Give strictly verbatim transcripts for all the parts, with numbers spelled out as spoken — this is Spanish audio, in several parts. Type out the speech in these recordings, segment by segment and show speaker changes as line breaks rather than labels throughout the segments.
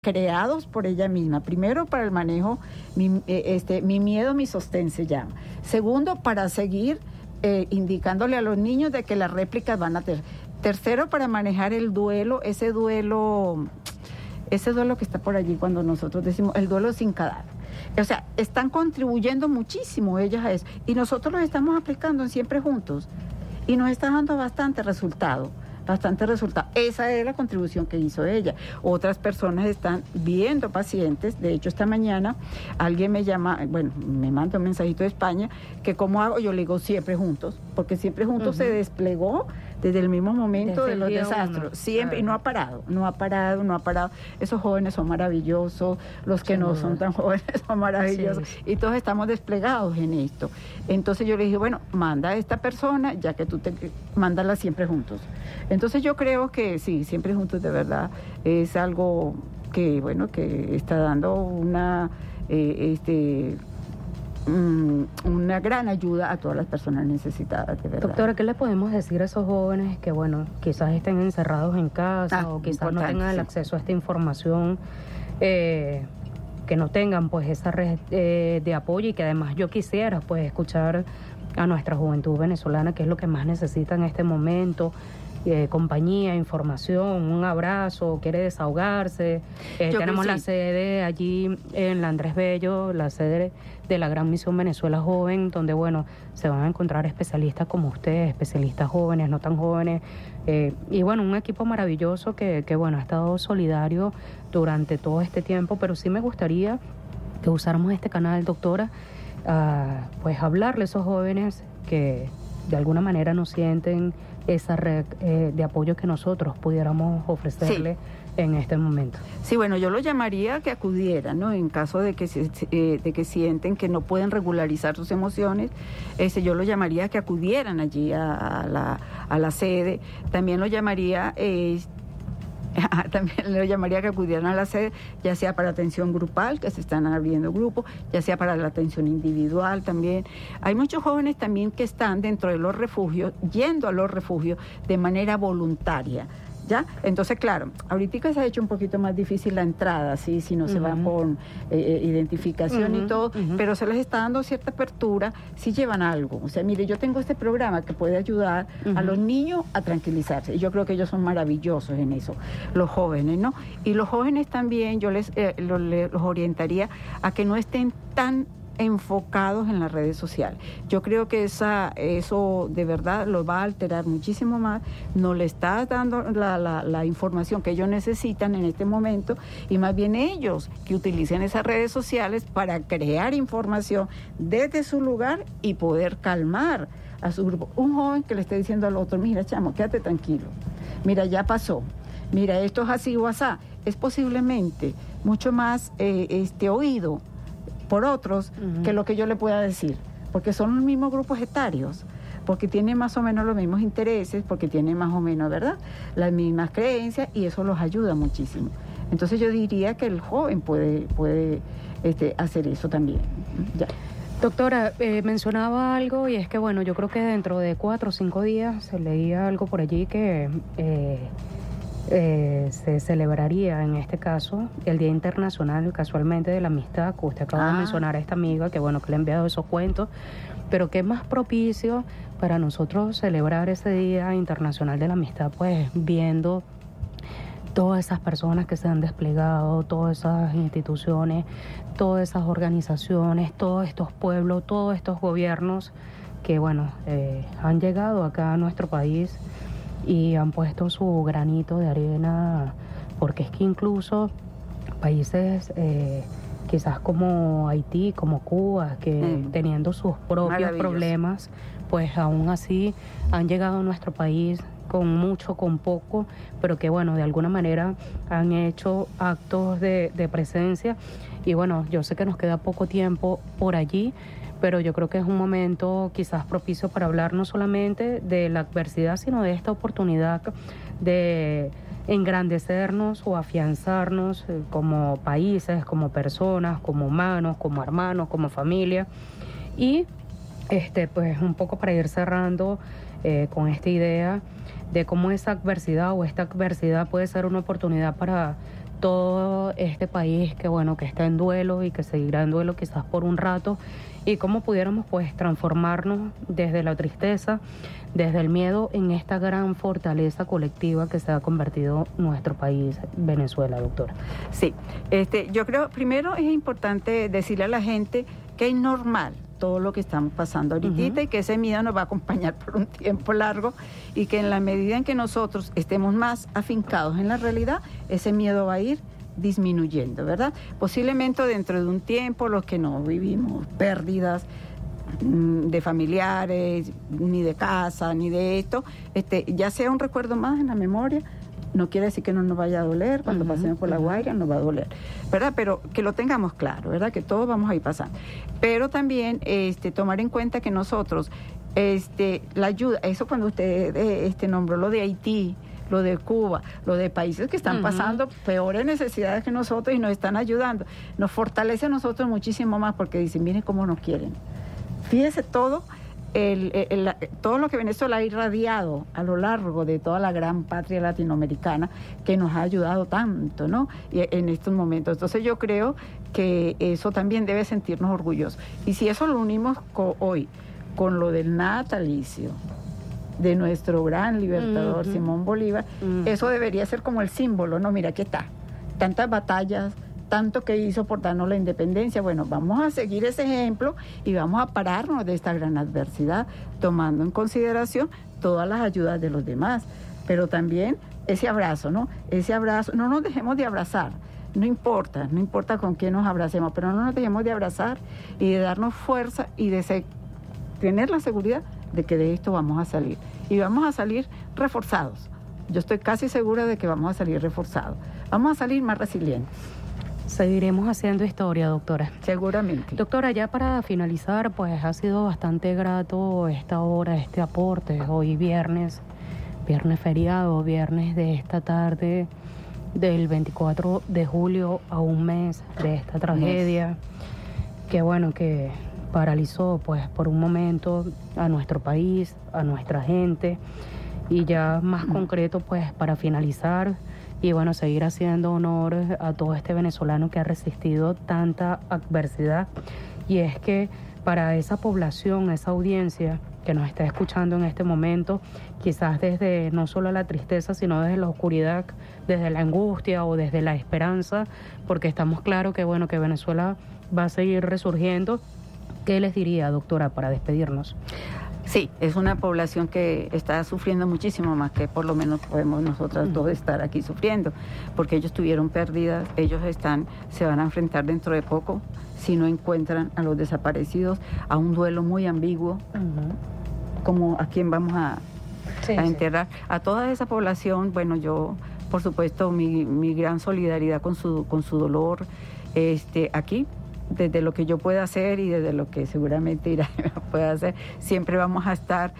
creados por ella misma. Primero, para el manejo, mi, este, mi miedo, mi sostén se llama. Segundo, para seguir eh, indicándole a los niños de que las réplicas van a tener. Tercero, para manejar el duelo, ese duelo, ese duelo que está por allí cuando nosotros decimos el duelo sin cadáver. O sea, están contribuyendo muchísimo ellas a eso. Y nosotros los estamos aplicando en Siempre Juntos. Y nos está dando bastante resultado. Bastante resultado. Esa es la contribución que hizo ella. Otras personas están viendo pacientes. De hecho, esta mañana alguien me llama, bueno, me manda un mensajito de España, que cómo hago, yo le digo Siempre Juntos, porque Siempre Juntos uh-huh. se desplegó desde el mismo momento desde de los desastres, uno. Siempre, y no ha parado, no ha parado, no ha parado. Esos jóvenes son maravillosos, los que Sin no duda. son tan jóvenes son maravillosos, sí. y todos estamos desplegados en esto. Entonces yo le dije, bueno, manda a esta persona, ya que tú te, mándala Siempre Juntos. Entonces yo creo que sí, Siempre Juntos de verdad es algo que, bueno, que está dando una, eh, este... una gran ayuda a todas las personas necesitadas, de verdad.
Doctora, ¿qué le podemos decir a esos jóvenes que, bueno, quizás estén encerrados en casa ah, o quizás no tengan el acceso a esta información, eh, que no tengan pues esa red eh, de apoyo y que además yo quisiera pues escuchar a nuestra juventud venezolana, que es lo que más necesita en este momento? Eh, compañía, información, un abrazo, quiere desahogarse. Eh, tenemos la sí. sede allí en la Andrés Bello, la sede de la Gran Misión Venezuela Joven, donde, bueno, se van a encontrar especialistas como ustedes, especialistas jóvenes, no tan jóvenes, eh, y, bueno, un equipo maravilloso que, que, bueno, ha estado solidario durante todo este tiempo, pero sí me gustaría que usáramos este canal, doctora, uh, pues hablarle a esos jóvenes que de alguna manera no sienten esa red eh, de apoyo que nosotros pudiéramos ofrecerle sí. en este momento.
Sí, bueno, yo lo llamaría a que acudieran, ¿no? En caso de que eh, de que sienten que no pueden regularizar sus emociones, ese, yo lo llamaría a que acudieran allí a, a, la, a la sede. También lo llamaría... Eh, También le llamaría que acudieran a la sede, ya sea para atención grupal, que se están abriendo grupos, ya sea para la atención individual también. Hay muchos jóvenes también que están dentro de los refugios, yendo a los refugios de manera voluntaria, ¿ya? Entonces, claro, ahorita se ha hecho un poquito más difícil la entrada, ¿sí? Si no uh-huh. se va con eh, identificación uh-huh. y todo, uh-huh. pero se les está dando cierta apertura si llevan algo. O sea, mire, yo tengo este programa que puede ayudar uh-huh. a los niños a tranquilizarse, y yo creo que ellos son maravillosos en eso, los jóvenes, ¿no? Y los jóvenes también, yo les eh, los, los orientaría a que no estén tan enfocados en las redes sociales. Yo creo que esa eso de verdad los va a alterar muchísimo más, no le está dando la, la, la información que ellos necesitan en este momento, y más bien ellos que utilicen esas redes sociales para crear información desde su lugar y poder calmar a su grupo. Un joven que le esté diciendo al otro, mira, chamo, quédate tranquilo, mira, ya pasó, mira, esto es así o asá, es posiblemente mucho más eh, este oído por otros uh-huh. que lo que yo le pueda decir, porque son los mismos grupos etarios, porque tienen más o menos los mismos intereses, porque tienen más o menos, ¿verdad?, las mismas creencias, y eso los ayuda muchísimo. Entonces yo diría que el joven puede, puede este, hacer eso también. Ya.
Doctora, eh, mencionaba algo, y es que, bueno, yo creo que dentro de cuatro o cinco días se leía algo por allí que... Eh, Eh, se celebraría en este caso el Día Internacional, casualmente, de la Amistad, que usted acaba ah. de mencionar a esta amiga, que bueno, que le ha enviado esos cuentos, pero qué más propicio para nosotros celebrar ese Día Internacional de la Amistad, pues viendo todas esas personas que se han desplegado, todas esas instituciones, todas esas organizaciones, todos estos pueblos, todos estos gobiernos que bueno, eh, han llegado acá a nuestro país y han puesto su granito de arena, porque es que incluso países eh, quizás como Haití, como Cuba, que mm. teniendo sus propios problemas, pues aún así han llegado a nuestro país con mucho, con poco, pero que bueno, de alguna manera han hecho actos de, de presencia. Y bueno, yo sé que nos queda poco tiempo por allí, pero yo creo que es un momento quizás propicio para hablar no solamente de la adversidad, sino de esta oportunidad de engrandecernos o afianzarnos como países, como personas, como humanos, como hermanos, como familia. Y este, pues un poco para ir cerrando eh, con esta idea de cómo esa adversidad o esta adversidad puede ser una oportunidad para todo este país que bueno, que está en duelo y que seguirá en duelo quizás por un rato, y cómo pudiéramos pues transformarnos desde la tristeza, desde el miedo, en esta gran fortaleza colectiva que se ha convertido nuestro país, Venezuela, doctora.
Sí, este, yo creo, primero es importante decirle a la gente que es normal todo lo que estamos pasando ahorita, uh-huh, y que ese miedo nos va a acompañar por un tiempo largo, y que en la medida en que nosotros estemos más afincados en la realidad, ese miedo va a ir disminuyendo, ¿verdad? Posiblemente dentro de un tiempo los que no vivimos pérdidas mmm, de familiares, ni de casa, ni de esto, este, ya sea un recuerdo más en la memoria. No quiere decir que no nos vaya a doler, cuando uh-huh, pasemos por la Guaira nos va a doler, ¿verdad? Pero que lo tengamos claro, ¿verdad? Que todos vamos a ir pasando. Pero también este, tomar en cuenta que nosotros, este, la ayuda, eso cuando usted este, nombró lo de Haití, lo de Cuba, lo de países que están uh-huh, pasando peores necesidades que nosotros y nos están ayudando, nos fortalece a nosotros muchísimo más, porque dicen, miren cómo nos quieren. Fíjese todo. El, el, el, todo lo que Venezuela ha irradiado a lo largo de toda la gran patria latinoamericana, que nos ha ayudado tanto, ¿no? Y en estos momentos. Entonces yo creo que eso también debe sentirnos orgullosos. Y si eso lo unimos con, hoy con lo del natalicio de nuestro gran libertador, uh-huh, Simón Bolívar, uh-huh, eso debería ser como el símbolo, ¿no? Mira, aquí está, tantas batallas, tanto que hizo por darnos la independencia. Bueno, vamos a seguir ese ejemplo y vamos a pararnos de esta gran adversidad, tomando en consideración todas las ayudas de los demás, pero también ese abrazo, ¿no? Ese abrazo, no nos dejemos de abrazar, no importa, no importa con quién nos abracemos, pero no nos dejemos de abrazar y de darnos fuerza y de se- tener la seguridad de que de esto vamos a salir. Y vamos a salir reforzados. Yo estoy casi segura de que vamos a salir reforzados. Vamos a salir más resilientes.
Seguiremos haciendo historia, doctora.
Seguramente.
Doctora, ya para finalizar, pues ha sido bastante grato esta hora, este aporte. Hoy viernes, viernes feriado, viernes de esta tarde del veinticuatro de julio, a un mes de esta tragedia, que bueno, que paralizó pues por un momento a nuestro país, a nuestra gente, y ya más concreto pues para finalizar, y bueno, seguir haciendo honor a todo este venezolano que ha resistido tanta adversidad. Y es que para esa población, esa audiencia que nos está escuchando en este momento, quizás desde no solo la tristeza, sino desde la oscuridad, desde la angustia o desde la esperanza, porque estamos claros que bueno, que Venezuela va a seguir resurgiendo. ¿Qué les diría, doctora, para despedirnos?
Sí, es una población que está sufriendo muchísimo más que por lo menos podemos nosotras uh-huh, dos estar aquí sufriendo, porque ellos tuvieron pérdidas, ellos están, se van a enfrentar dentro de poco, si no encuentran a los desaparecidos, a un duelo muy ambiguo, uh-huh, como a quién vamos a, sí, a enterrar. Sí. A toda esa población, bueno, yo, por supuesto, mi, mi gran solidaridad con su, con su dolor, este, aquí, desde lo que yo pueda hacer y desde lo que seguramente Irán pueda hacer, siempre vamos a estar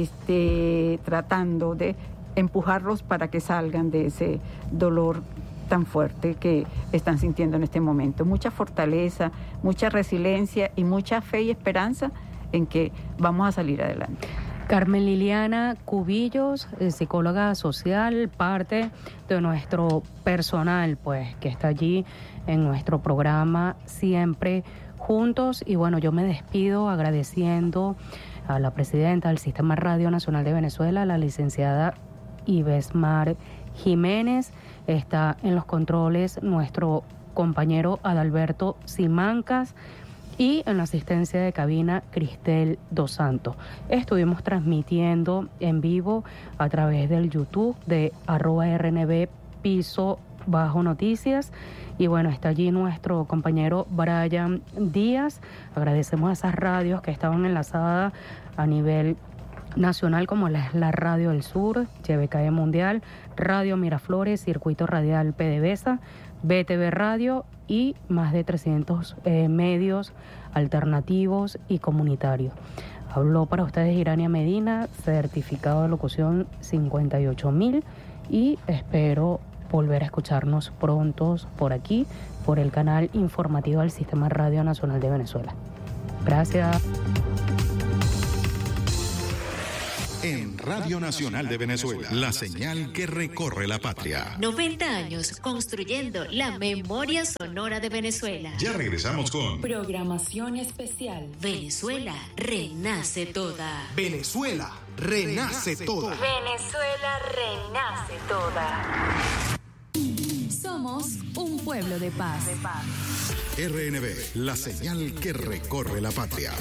este, tratando de empujarlos para que salgan de ese dolor tan fuerte que están sintiendo en este momento. Mucha fortaleza, mucha resiliencia y mucha fe y esperanza en que vamos a salir adelante.
Carmen Liliana Cubillos, psicóloga social, parte de nuestro personal, pues, que está allí en nuestro programa siempre juntos. Y bueno, yo me despido agradeciendo a la presidenta del Sistema Radio Nacional de Venezuela, la licenciada Ibesmar Jiménez. Está en los controles nuestro compañero Adalberto Simancas. Y en la asistencia de cabina, Cristel Dos Santos. Estuvimos transmitiendo en vivo a través del YouTube de arroba R N B piso bajo noticias. Y bueno, está allí nuestro compañero Brian Díaz. Agradecemos a esas radios que estaban enlazadas a nivel nacional, como la, la Radio del Sur, Y B K E Mundial, Radio Miraflores, Circuito Radial PDVSA, B T V Radio y más de trescientos eh, medios alternativos y comunitarios. Habló para ustedes Irania Medina, certificado de locución cincuenta y ocho mil, y espero volver a escucharnos pronto por aquí, por el canal informativo del Sistema Radio Nacional de Venezuela. Gracias.
En Radio Nacional de Venezuela, la señal que recorre la patria.
noventa años construyendo la memoria sonora de Venezuela.
Ya regresamos con
programación especial.
Venezuela renace toda.
Venezuela renace toda.
Venezuela renace toda.
Somos un pueblo de paz.
R N B, la señal que recorre la patria.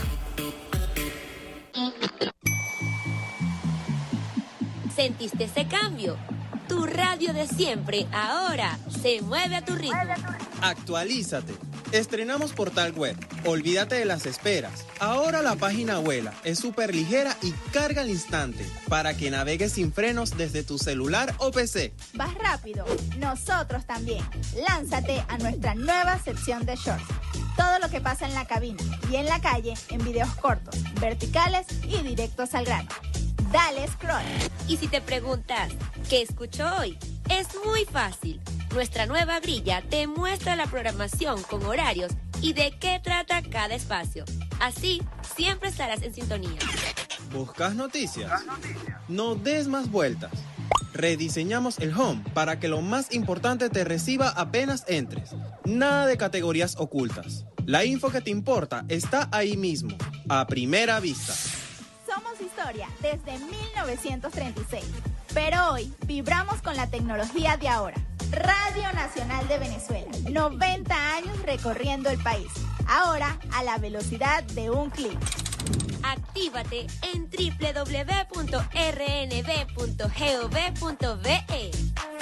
¿Sentiste ese cambio? Tu radio de siempre ahora se mueve a tu ritmo.
Actualízate. Estrenamos portal web. Olvídate de las esperas. Ahora la página vuela, es súper ligera y carga al instante para que navegues sin frenos desde tu celular o P C.
¿Vas rápido? Nosotros también. Lánzate a nuestra nueva sección de shorts. Todo lo que pasa en la cabina y en la calle en videos cortos, verticales y directos al grano. Dale scroll.
Y si te preguntas, ¿qué escucho hoy? Es muy fácil. Nuestra nueva grilla te muestra la programación con horarios y de qué trata cada espacio. Así, siempre estarás en sintonía.
¿Buscas noticias? No des más vueltas. Rediseñamos el home para que lo más importante te reciba apenas entres. Nada de categorías ocultas. La info que te importa está ahí mismo, a primera vista.
Somos historia desde mil novecientos treinta y seis, pero hoy vibramos con la tecnología de ahora. Radio Nacional de Venezuela, noventa años recorriendo el país, ahora a la velocidad de un clic.
Actívate en doble u doble u doble u punto r n b punto gov punto b e.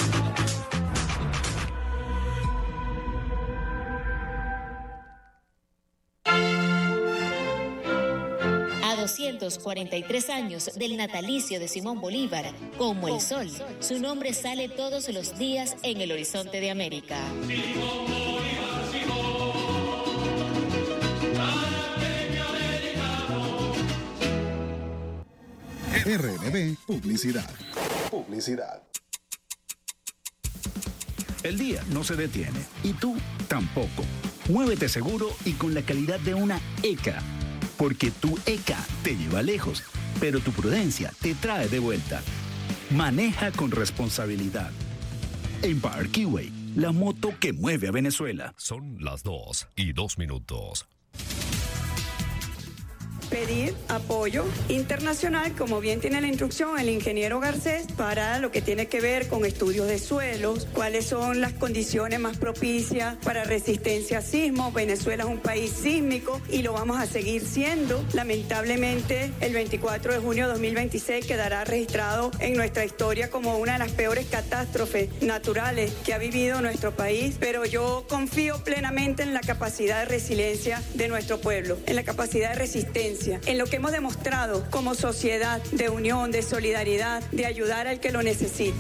doscientos cuarenta y tres años del natalicio de Simón Bolívar, como el sol, su nombre sale todos los días en el horizonte de América.
R N B Publicidad. Publicidad.
El día no se detiene y tú tampoco. Muévete seguro y con la calidad de una E C A. Porque tu E C A te lleva lejos, pero tu prudencia te trae de vuelta. Maneja con responsabilidad. Empire Keyway, la moto que mueve a Venezuela.
Son las dos y dos minutos.
Pedir apoyo internacional, como bien tiene la instrucción el ingeniero Garcés, para lo que tiene que ver con estudios de suelos, cuáles son las condiciones más propicias para resistencia a sismos. Venezuela es un país sísmico y lo vamos a seguir siendo. Lamentablemente, el veinticuatro de junio de dos mil veintiséis quedará registrado en nuestra historia como una de las peores catástrofes naturales que ha vivido nuestro país, pero yo confío plenamente en la capacidad de resiliencia de nuestro pueblo, en la capacidad de resistencia, en lo que hemos demostrado como sociedad de unión, de solidaridad, de ayudar al que lo necesite.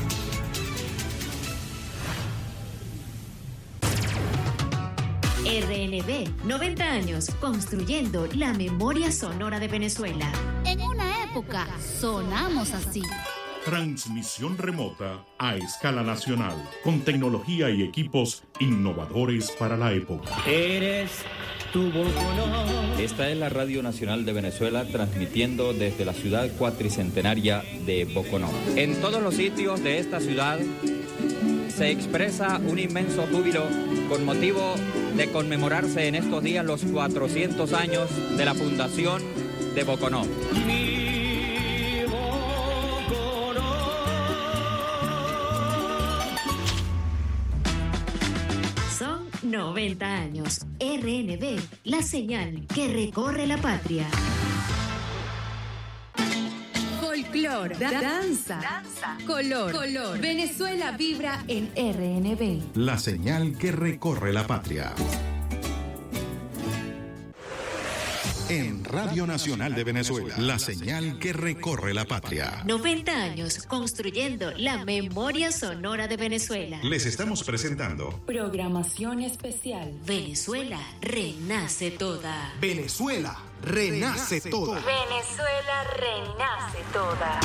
R N B, noventa años construyendo la memoria sonora de Venezuela.
En una época sonamos así.
Transmisión remota a escala nacional, con tecnología y equipos innovadores para la época.
Eres tu Boconó. Esta es la Radio Nacional de Venezuela, transmitiendo desde la ciudad cuatricentenaria de Boconó. En todos los sitios de esta ciudad se expresa un inmenso júbilo con motivo de conmemorarse en estos días los cuatrocientos años de la fundación de Boconó.
noventa años. R N B, la señal que recorre la patria.
Folclor, da danza, danza, color, color. Venezuela vibra en R N B.
La señal que recorre la patria. En Radio Nacional de Venezuela, la señal que recorre la patria.
noventa años construyendo la memoria sonora de Venezuela.
Les estamos presentando
programación especial.
Venezuela renace toda.
Venezuela renace toda.
Venezuela renace toda.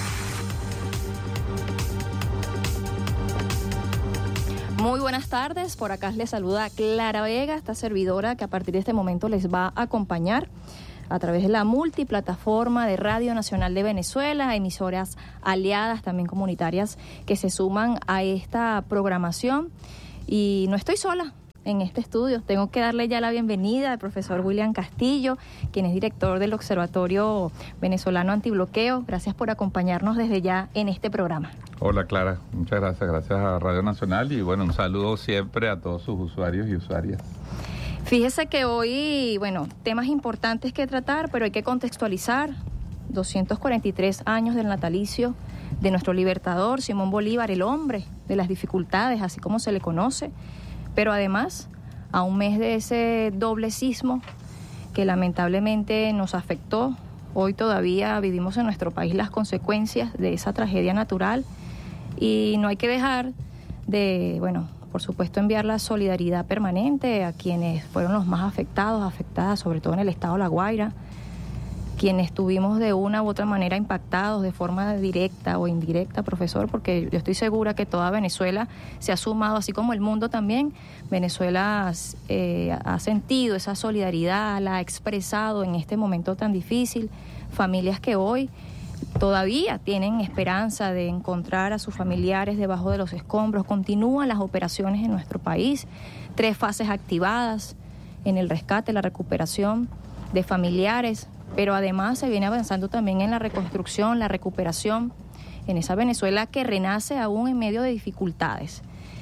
Muy buenas tardes, por acá les saluda Clara Vega, esta servidora que a partir de este momento les va a acompañar. a través de la multiplataforma de Radio Nacional de Venezuela, emisoras aliadas también comunitarias que se suman a esta programación. Y no estoy sola en este estudio. Tengo que darle ya la bienvenida al profesor William Castillo, quien es director del Observatorio Venezolano Antibloqueo. Gracias por acompañarnos desde ya en este programa.
Hola Clara, muchas gracias, gracias a Radio Nacional y bueno, un saludo siempre a todos sus usuarios y usuarias.
Fíjese que hoy, bueno, temas importantes que tratar, pero hay que contextualizar. doscientos cuarenta y tres años del natalicio de nuestro libertador, Simón Bolívar, el hombre de las dificultades, así como se le conoce. Pero además, a un mes de ese doble sismo que lamentablemente nos afectó, hoy todavía vivimos en nuestro país las consecuencias de esa tragedia natural y no hay que dejar de, bueno, por supuesto enviar la solidaridad permanente a quienes fueron los más afectados, afectadas sobre todo en el estado de La Guaira, quienes estuvimos de una u otra manera impactados de forma directa o indirecta, profesor, porque yo estoy segura que toda Venezuela se ha sumado, así como el mundo también. Venezuela eh, ha sentido esa solidaridad, la ha expresado en este momento tan difícil. Familias que hoy todavía tienen esperanza de encontrar a sus familiares debajo de los escombros. Continúan las operaciones en nuestro país, tres fases activadas en el rescate, la recuperación de familiares, pero además se viene avanzando también en la reconstrucción, la recuperación, en esa Venezuela que renace aún en medio de dificultades.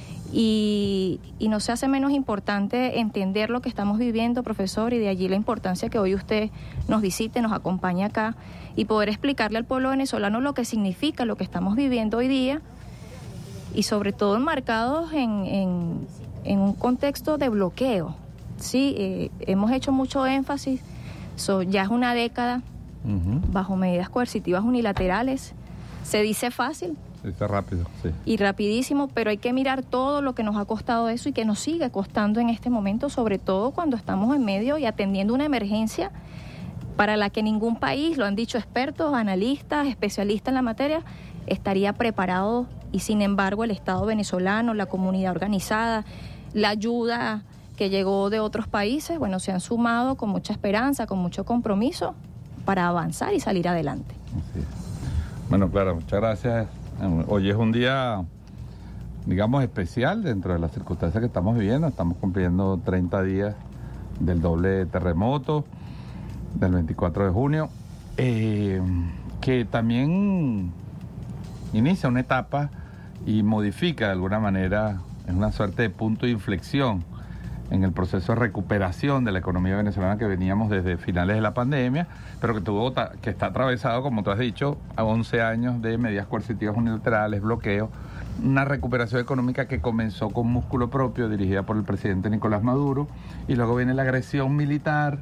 Y, y no se hace menos importante entender lo que estamos viviendo, profesor, y de allí la importancia que hoy usted nos visite, nos acompañe acá y poder explicarle al pueblo venezolano lo que significa lo que estamos viviendo hoy día y sobre todo enmarcados en, en, en un contexto de bloqueo. Sí, eh, hemos hecho mucho énfasis. So, ya es una década uh-huh. bajo medidas coercitivas unilaterales. Se dice fácil.
Se dice rápido, sí.
Y rapidísimo, pero hay que mirar todo lo que nos ha costado eso y que nos sigue costando en este momento, sobre todo cuando estamos en medio y atendiendo una emergencia para la que ningún país, lo han dicho expertos, analistas, especialistas en la materia, estaría preparado y sin embargo el Estado venezolano, la comunidad organizada, la ayuda que llegó de otros países, bueno, se han sumado con mucha esperanza, con mucho compromiso para avanzar y salir adelante.
Sí. Bueno, claro, muchas gracias. Hoy es un día, digamos, especial dentro de las circunstancias que estamos viviendo. Estamos cumpliendo treinta días del doble terremoto del veinticuatro de junio, eh, que también inicia una etapa y modifica de alguna manera, es una suerte de punto de inflexión en el proceso de recuperación de la economía venezolana que veníamos desde finales de la pandemia, pero que tuvo que está atravesado, como tú has dicho, a once años de medidas coercitivas unilaterales, bloqueo, una recuperación económica que comenzó con músculo propio, dirigida por el presidente Nicolás Maduro, y luego viene la agresión militar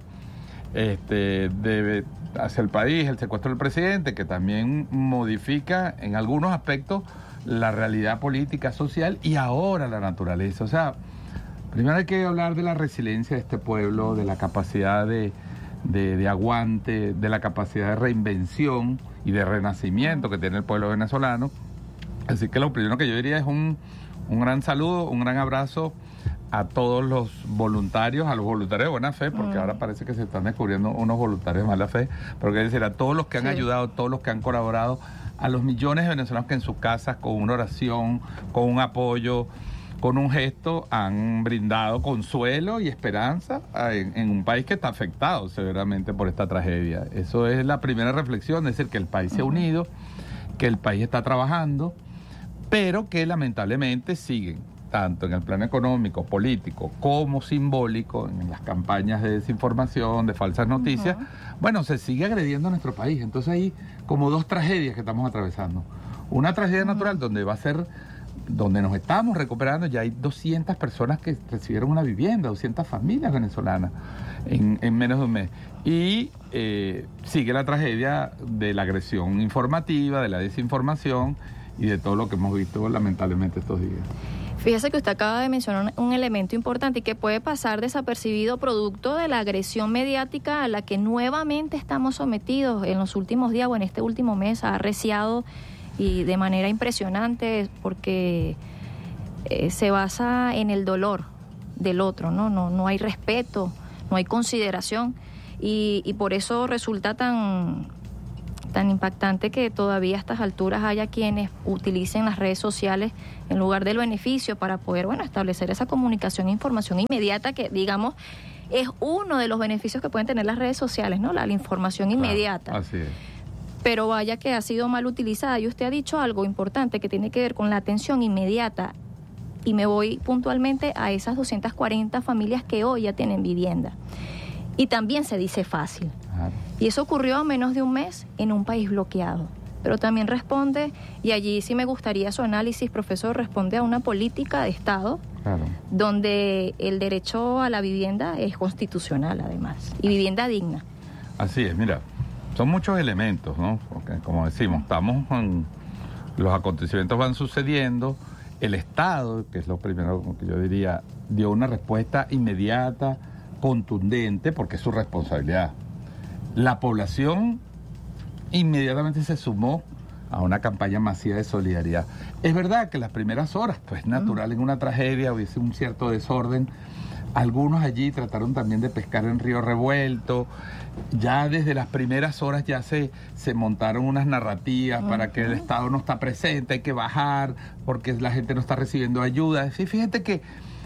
este, de, hacia el país, el secuestro del presidente, que también modifica en algunos aspectos la realidad política, social y ahora la naturaleza. O sea, primero hay que hablar de la resiliencia de este pueblo, de la capacidad de, de, de aguante, de la capacidad de reinvención y de renacimiento que tiene el pueblo venezolano. Así que lo primero que yo diría es un, un gran saludo, un gran abrazo a todos los voluntarios, a los voluntarios de buena fe, porque mm. ahora parece que se están descubriendo unos voluntarios de mala fe, pero quiero decir a todos los que han sí. ayudado, todos los que han colaborado, a los millones de venezolanos que en sus casas, con una oración, con un apoyo, con un gesto, han brindado consuelo y esperanza en, en un país que está afectado severamente por esta tragedia. Eso es la primera reflexión, es decir, que el país se ha unido, que el país está trabajando, pero que lamentablemente siguen, tanto en el plano económico, político, como simbólico, en las campañas de desinformación, de falsas noticias, uh-huh. bueno, se sigue agrediendo a nuestro país. Entonces hay como dos tragedias que estamos atravesando. Una tragedia uh-huh. natural donde va a ser... donde nos estamos recuperando, ya hay doscientas personas que recibieron una vivienda, doscientas familias venezolanas en, en menos de un mes. Y eh, sigue la tragedia de la agresión informativa, de la desinformación y de todo lo que hemos visto lamentablemente estos días.
Fíjese que usted acaba de mencionar un elemento importante y que puede pasar desapercibido producto de la agresión mediática a la que nuevamente estamos sometidos en los últimos días o en este último mes. Ha arreciado y de manera impresionante porque eh, se basa en el dolor del otro, ¿no? No, no hay respeto, no hay consideración y, y por eso resulta tan, tan impactante que todavía a estas alturas haya quienes utilicen las redes sociales en lugar del beneficio para poder, bueno, establecer esa comunicación e información inmediata que, digamos, es uno de los beneficios que pueden tener las redes sociales, ¿no? La, la información inmediata.
Claro, así es.
Pero vaya que ha sido mal utilizada. Y usted ha dicho algo importante que tiene que ver con la atención inmediata. Y me voy puntualmente a esas doscientas cuarenta familias que hoy ya tienen vivienda. Y también se dice fácil. Ajá. Y eso ocurrió a menos de un mes en un país bloqueado. Pero también responde, y allí sí me gustaría su análisis, profesor, responde a una política de Estado, claro, donde el derecho a la vivienda es constitucional, además, y vivienda digna.
Así es, mira, son muchos elementos, ¿no? Porque, como decimos, estamos en, los acontecimientos van sucediendo, el Estado, que es lo primero que yo diría, dio una respuesta inmediata, contundente, porque es su responsabilidad. La población inmediatamente se sumó a una campaña masiva de solidaridad. Es verdad que las primeras horas, pues natural, en una tragedia hubiese un cierto desorden. Algunos allí trataron también de pescar en río revuelto. Ya desde las primeras horas ya se, se montaron unas narrativas uh-huh. para que el Estado no está presente, hay que bajar, porque la gente no está recibiendo ayuda. Sí, fíjate que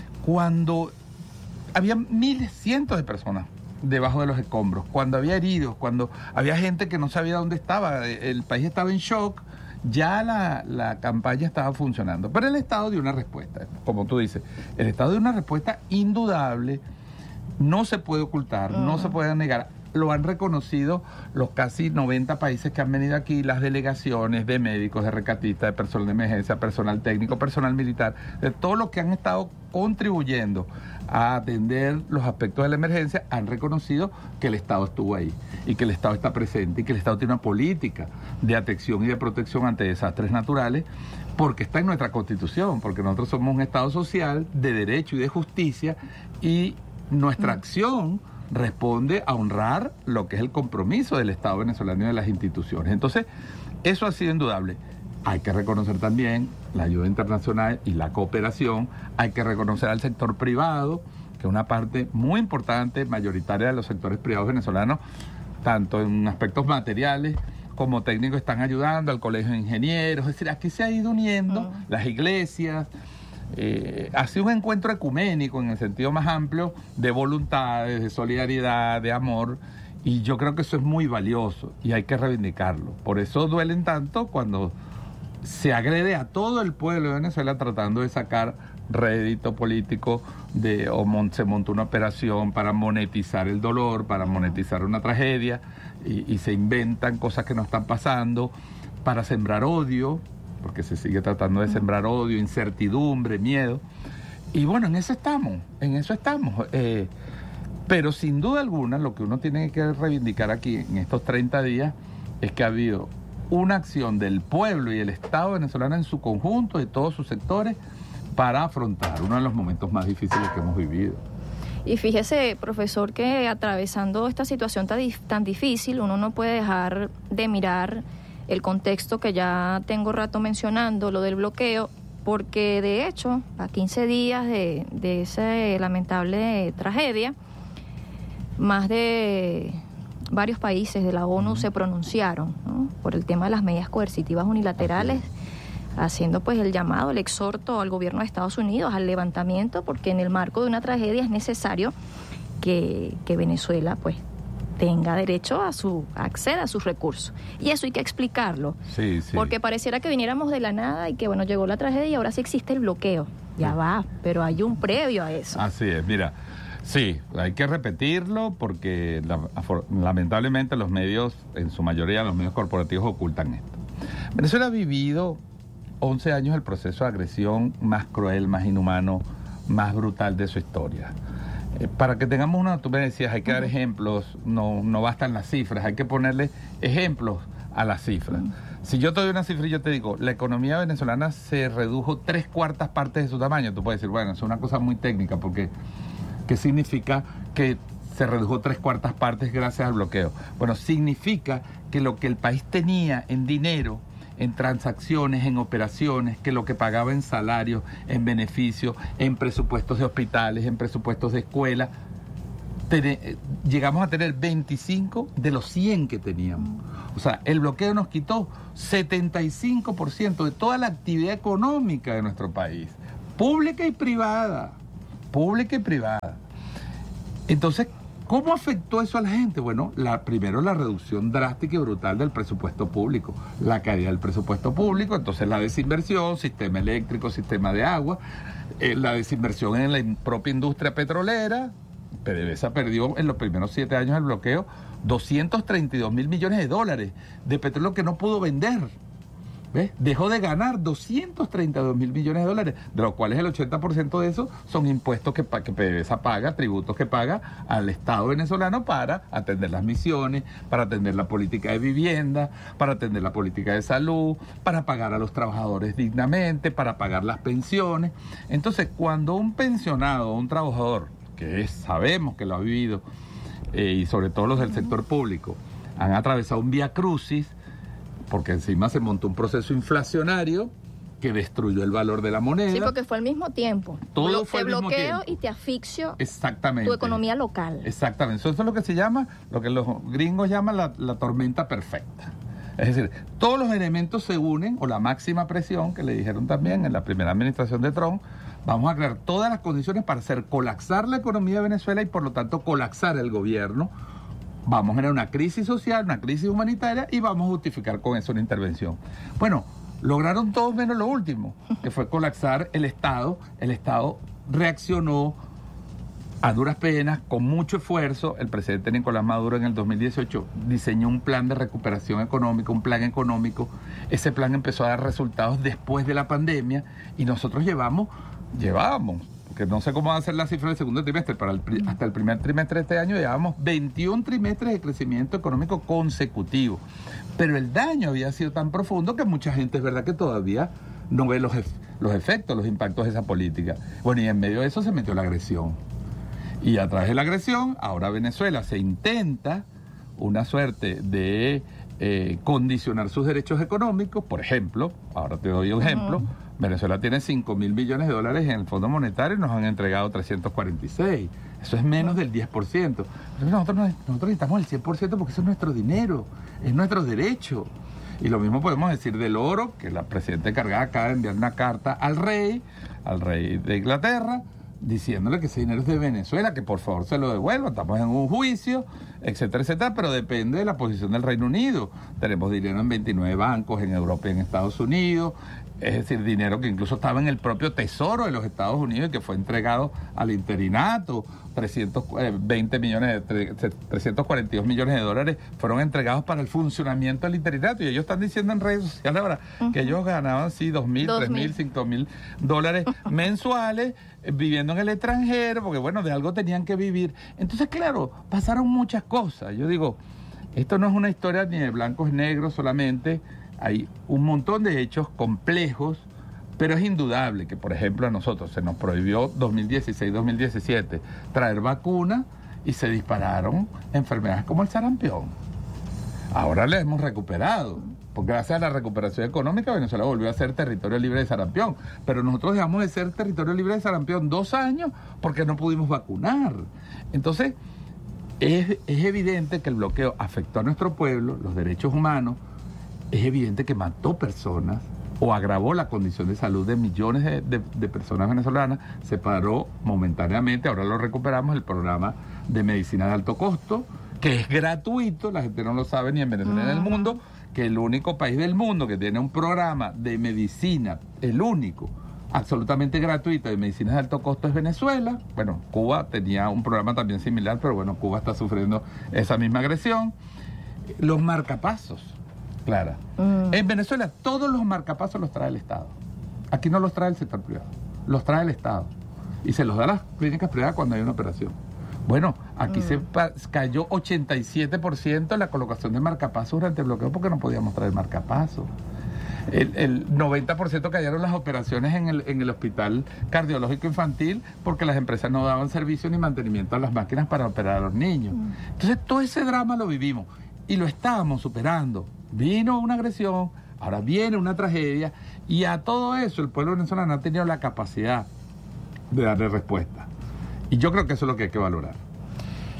cuando había miles, cientos de personas debajo de los escombros, cuando había heridos, cuando había gente que no sabía dónde estaba, el país estaba en shock, ya la, la campaña estaba funcionando. Pero el Estado dio una respuesta, como tú dices, el Estado dio una respuesta indudable, no se puede ocultar, uh-huh. no se puede negar. Lo han reconocido los casi noventa países que han venido aquí, las delegaciones de médicos, de rescatistas, de personal de emergencia, personal técnico, personal militar, de todos los que han estado contribuyendo a atender los aspectos de la emergencia, han reconocido que el Estado estuvo ahí y que el Estado está presente y que el Estado tiene una política de atención y de protección ante desastres naturales, porque está en nuestra Constitución, porque nosotros somos un Estado social de derecho y de justicia, y nuestra mm. acción responde a honrar lo que es el compromiso del Estado venezolano y de las instituciones. Entonces, eso ha sido indudable. Hay que reconocer también la ayuda internacional y la cooperación. Hay que reconocer al sector privado, que es una parte muy importante, mayoritaria de los sectores privados venezolanos, tanto en aspectos materiales como técnicos, están ayudando, al Colegio de Ingenieros. Es decir, aquí se ha ido uniendo uh-huh. las iglesias. Eh, ha sido un encuentro ecuménico en el sentido más amplio de voluntades, de solidaridad, de amor, y yo creo que eso es muy valioso y hay que reivindicarlo. Por eso duelen tanto cuando se agrede a todo el pueblo de Venezuela tratando de sacar rédito político, de, o mon, se montó una operación para monetizar el dolor, para monetizar una tragedia, y, y se inventan cosas que no están pasando para sembrar odio, porque se sigue tratando de sembrar odio, incertidumbre, miedo. Y bueno, en eso estamos, en eso estamos. Eh, pero sin duda alguna, lo que uno tiene que reivindicar aquí en estos treinta días es que ha habido una acción del pueblo y el Estado venezolano en su conjunto, de todos sus sectores, para afrontar uno de los momentos más difíciles que hemos vivido.
Y fíjese, profesor, que atravesando esta situación tan, tan difícil, uno no puede dejar de mirar el contexto que ya tengo rato mencionando, lo del bloqueo, porque de hecho, a quince días de, de esa lamentable tragedia, más de varios países de la ONU se pronunciaron, ¿no?, por el tema de las medidas coercitivas unilaterales, haciendo pues el llamado, el exhorto al gobierno de Estados Unidos al levantamiento, porque en el marco de una tragedia es necesario que, que Venezuela pues tenga derecho a su acceder a sus recursos. Y eso hay que explicarlo.
Sí, sí.
Porque pareciera que viniéramos de la nada y que, bueno, llegó la tragedia y ahora sí existe el bloqueo. Ya sí. va, pero hay un previo a eso.
Así es, mira, sí, hay que repetirlo porque la, lamentablemente los medios, en su mayoría los medios corporativos, ocultan esto. Venezuela ha vivido once años el proceso de agresión más cruel, más inhumano, más brutal de su historia. Eh, para que tengamos una, tú me decías, hay que dar ejemplos, no, no bastan las cifras, hay que ponerle ejemplos a las cifras. Uh-huh. Si yo te doy una cifra y yo te digo, la economía venezolana se redujo tres cuartas partes de su tamaño, tú puedes decir, bueno, es una cosa muy técnica, porque ¿qué significa que se redujo tres cuartas partes gracias al bloqueo? Bueno, significa que lo que el país tenía en dinero, en transacciones, en operaciones, que lo que pagaba en salarios, en beneficios, en presupuestos de hospitales, en presupuestos de escuela, ten, llegamos a tener veinticinco de los cien que teníamos. O sea, el bloqueo nos quitó setenta y cinco por ciento de toda la actividad económica de nuestro país, pública y privada, pública y privada. Entonces, ¿cómo afectó eso a la gente? Bueno, la, primero la reducción drástica y brutal del presupuesto público, la caída del presupuesto público, entonces la desinversión, sistema eléctrico, sistema de agua, eh, la desinversión en la propia industria petrolera. PDVSA perdió en los primeros siete años del bloqueo doscientos treinta y dos mil millones de dólares de petróleo que no pudo vender. ¿Ves? Dejó de ganar doscientos treinta y dos mil millones de dólares, de los cuales el ochenta por ciento de eso son impuestos que, que PDVSA paga, tributos que paga al Estado venezolano para atender las misiones, para atender la política de vivienda, para atender la política de salud, para pagar a los trabajadores dignamente, para pagar las pensiones. Entonces, cuando un pensionado o un trabajador, que es, sabemos que lo ha vivido, eh, y sobre todo los del sector público, han atravesado un vía crucis, porque encima se montó un proceso inflacionario que destruyó el valor de la moneda.
Sí, porque fue al mismo tiempo.
Todo
Blo-
fue al
te
mismo
bloqueo
tiempo.
Y te asfixio
Exactamente.
tu economía local.
Exactamente. Eso es lo que se llama, lo que los gringos llaman la, la tormenta perfecta. Es decir, todos los elementos se unen, o la máxima presión, que le dijeron también en la primera administración de Trump. Vamos a crear todas las condiciones para hacer colapsar la economía de Venezuela y por lo tanto colapsar el gobierno. Vamos a generar una crisis social, una crisis humanitaria y vamos a justificar con eso una intervención. Bueno, lograron todos menos lo último, que fue colapsar el Estado. El Estado reaccionó a duras penas, con mucho esfuerzo. El presidente Nicolás Maduro en el dos mil dieciocho diseñó un plan de recuperación económica, un plan económico. Ese plan empezó a dar resultados después de la pandemia y nosotros llevamos, llevábamos, que no sé cómo va a ser la cifra del segundo trimestre, para el, hasta el primer trimestre de este año llevábamos veintiún trimestres de crecimiento económico consecutivo. Pero el daño había sido tan profundo que mucha gente es verdad que todavía no ve los, ef- los efectos, los impactos de esa política. Bueno, y en medio de eso se metió la agresión. Y a través de la agresión, ahora Venezuela se intenta una suerte de eh, condicionar sus derechos económicos. Por ejemplo, ahora te doy un ejemplo, uh-huh. Venezuela tiene cinco mil millones de dólares en el Fondo Monetario y nos han entregado trescientos cuarenta y seis. Eso es menos del diez por ciento. Entonces nosotros, nosotros necesitamos el cien por ciento porque eso es nuestro dinero, es nuestro derecho. Y lo mismo podemos decir del oro, que la presidenta encargada acaba de enviar una carta al rey, al rey de Inglaterra, diciéndole que ese dinero es de Venezuela, que por favor se lo devuelva, estamos en un juicio, etcétera, etcétera, pero depende de la posición del Reino Unido. Tenemos dinero en veintinueve bancos en Europa y en Estados Unidos, es decir, dinero que incluso estaba en el propio tesoro de los Estados Unidos y que fue entregado al interinato. trescientos veinte millones, trescientos cuarenta y dos millones de dólares fueron entregados para el funcionamiento del interinato y ellos están diciendo en redes sociales ahora uh-huh. que ellos ganaban sí dos mil, tres mil, cinco mil dólares mensuales eh, viviendo en el extranjero, porque bueno, de algo tenían que vivir. Entonces, claro, pasaron muchas cosas. Yo digo, esto no es una historia ni de blancos y negros solamente, hay un montón de hechos complejos, pero es indudable que, por ejemplo, a nosotros se nos prohibió dos mil dieciséis dos mil diecisiete traer vacunas y se dispararon enfermedades como el sarampión. Ahora la hemos recuperado, porque gracias a la recuperación económica Venezuela volvió a ser territorio libre de sarampión, pero nosotros dejamos de ser territorio libre de sarampión dos años porque no pudimos vacunar. Entonces, es, es evidente que el bloqueo afectó a nuestro pueblo, los derechos humanos, es evidente que mató personas o agravó la condición de salud de millones de, de, de personas venezolanas. Se paró momentáneamente, ahora lo recuperamos, el programa de medicina de alto costo, que es gratuito, la gente no lo sabe ni en Venezuela ni en el mundo, que el único país del mundo que tiene un programa de medicina, el único, absolutamente gratuito de medicinas de alto costo es Venezuela. Bueno, Cuba tenía un programa también similar, pero bueno, Cuba está sufriendo esa misma agresión. Los marcapasos, Clara. Mm. En Venezuela todos los marcapasos los trae el Estado. Aquí no los trae el sector privado, los trae el Estado. Y se los da a las clínicas privadas cuando hay una operación. Bueno, aquí mm. se pa- cayó ochenta y siete por ciento en la colocación de marcapasos durante el bloqueo porque no podíamos traer marcapasos. El, el noventa por ciento cayeron las operaciones en el, en el hospital cardiológico infantil porque las empresas no daban servicio ni mantenimiento a las máquinas para operar a los niños. Mm. Entonces todo ese drama lo vivimos y lo estábamos superando. Vino una agresión, ahora viene una tragedia y a todo eso el pueblo venezolano ha tenido la capacidad de darle respuesta. Y yo creo que eso es lo que hay que valorar.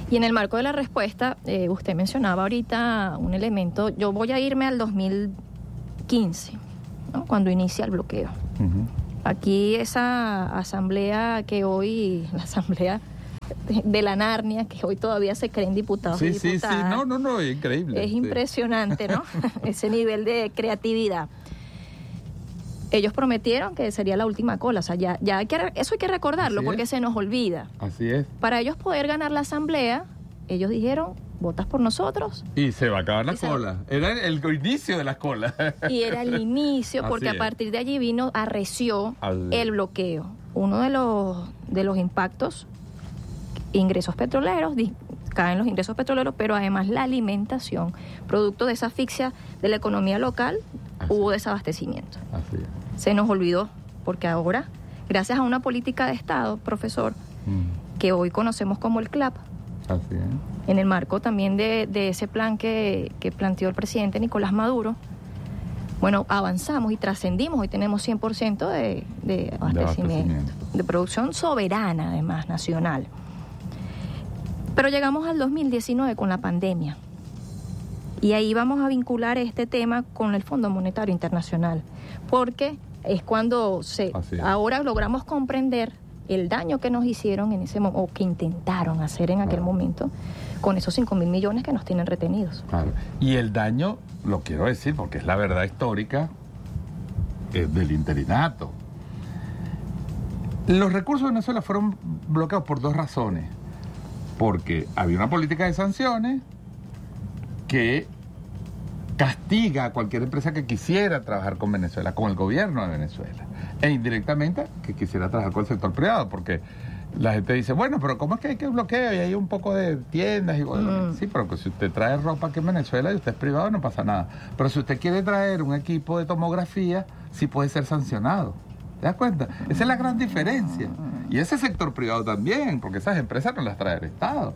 Y en el marco de la respuesta, eh, usted mencionaba ahorita un elemento, yo voy a irme al dos mil quince, ¿no? Cuando inicia el bloqueo. Uh-huh. Aquí esa asamblea que hoy, la asamblea de, de la Narnia, que hoy todavía se creen diputados
sí,
y diputadas.
Sí, sí, no, no, no, es increíble.
Es
sí.
impresionante, ¿no? Ese nivel de creatividad. Ellos prometieron que sería la última cola, o sea, ya, ya hay que, eso hay que recordarlo porque es. se nos olvida.
Así es.
Para ellos poder ganar la asamblea, ellos dijeron, votas por nosotros.
Y se va a acabar la cola. Era el, el inicio de la cola.
Y era el inicio, porque
Así
a partir de allí vino, arreció
Al...
el bloqueo. Uno de los, de los impactos, ingresos petroleros, caen los ingresos petroleros, pero además la alimentación, producto de esa asfixia de la economía local, Así. hubo desabastecimiento.
Así es.
Se nos olvidó, porque ahora, gracias a una política de Estado, profesor, mm. que hoy conocemos como el CLAP,
Así es.
en el marco también de, de ese plan que, que planteó el presidente Nicolás Maduro, bueno, avanzamos y trascendimos, hoy tenemos cien por ciento de, de, abastecimiento, de abastecimiento, de producción soberana, además, nacional. Pero llegamos al dos mil diecinueve con la pandemia, y ahí vamos a vincular este tema con el Fondo Monetario Internacional, porque es cuando se es. ahora logramos comprender el daño que nos hicieron en ese momento, o que intentaron hacer en aquel claro. momento, con esos cinco mil millones que nos tienen retenidos.
Claro. Y el daño, lo quiero decir, porque es la verdad histórica, es del interinato. Los recursos de Venezuela fueron bloqueados por dos razones. Porque había una política de sanciones que castiga a cualquier empresa que quisiera trabajar con Venezuela, con el gobierno de Venezuela, e indirectamente que quisiera trabajar con el sector privado, porque la gente dice, bueno, pero ¿cómo es que hay que bloquear? Y hay un poco de tiendas y mm. sí, pero que si usted trae ropa aquí en Venezuela y usted es privado no pasa nada, pero si usted quiere traer un equipo de tomografía sí puede ser sancionado. ¿Te das cuenta? Esa es la gran diferencia. Y ese sector privado también, porque esas empresas no las trae el Estado.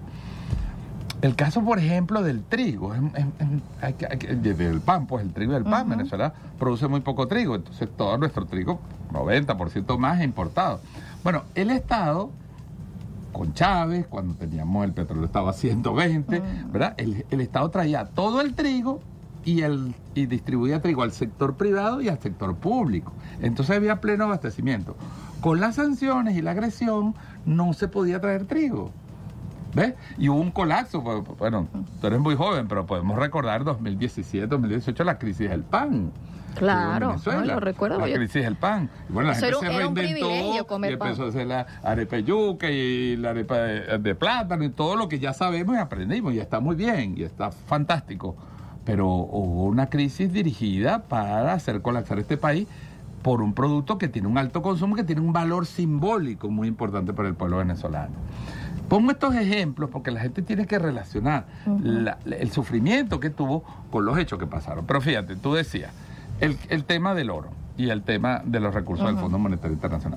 El caso, por ejemplo, del trigo, es, es, es, hay que, hay que, del pan, pues el trigo y el pan. Uh-huh. Venezuela produce muy poco trigo, entonces todo nuestro trigo, noventa por ciento más, es importado. Bueno, el Estado, con Chávez, cuando teníamos el petróleo estaba a ciento veinte, uh-huh. ¿verdad? El, el Estado traía todo el trigo y, el, y distribuía trigo al sector privado y al sector público. Entonces había pleno abastecimiento. Con las sanciones y la agresión no se podía traer trigo. ¿Ves? Y hubo un colapso. Bueno, tú eres muy joven, pero podemos recordar dos mil diecisiete, dos mil dieciocho, la crisis del pan.
Claro, no, lo recuerdo.
La
yo...
crisis del pan. Y bueno, la
Eso
gente
era,
se
era
reinventó
un
y empezó pan. a hacer la arepa de yuca y la arepa de, de plátano y todo lo que ya sabemos y aprendimos. Y está muy bien, y está fantástico. Pero hubo una crisis dirigida para hacer colapsar este país por un producto que tiene un alto consumo, que tiene un valor simbólico muy importante para el pueblo venezolano. Pongo estos ejemplos porque la gente tiene que relacionar uh-huh. la, el sufrimiento que tuvo con los hechos que pasaron. Pero fíjate, tú decías, el, el tema del oro y el tema de los recursos uh-huh. del Fondo Monetario Internacional.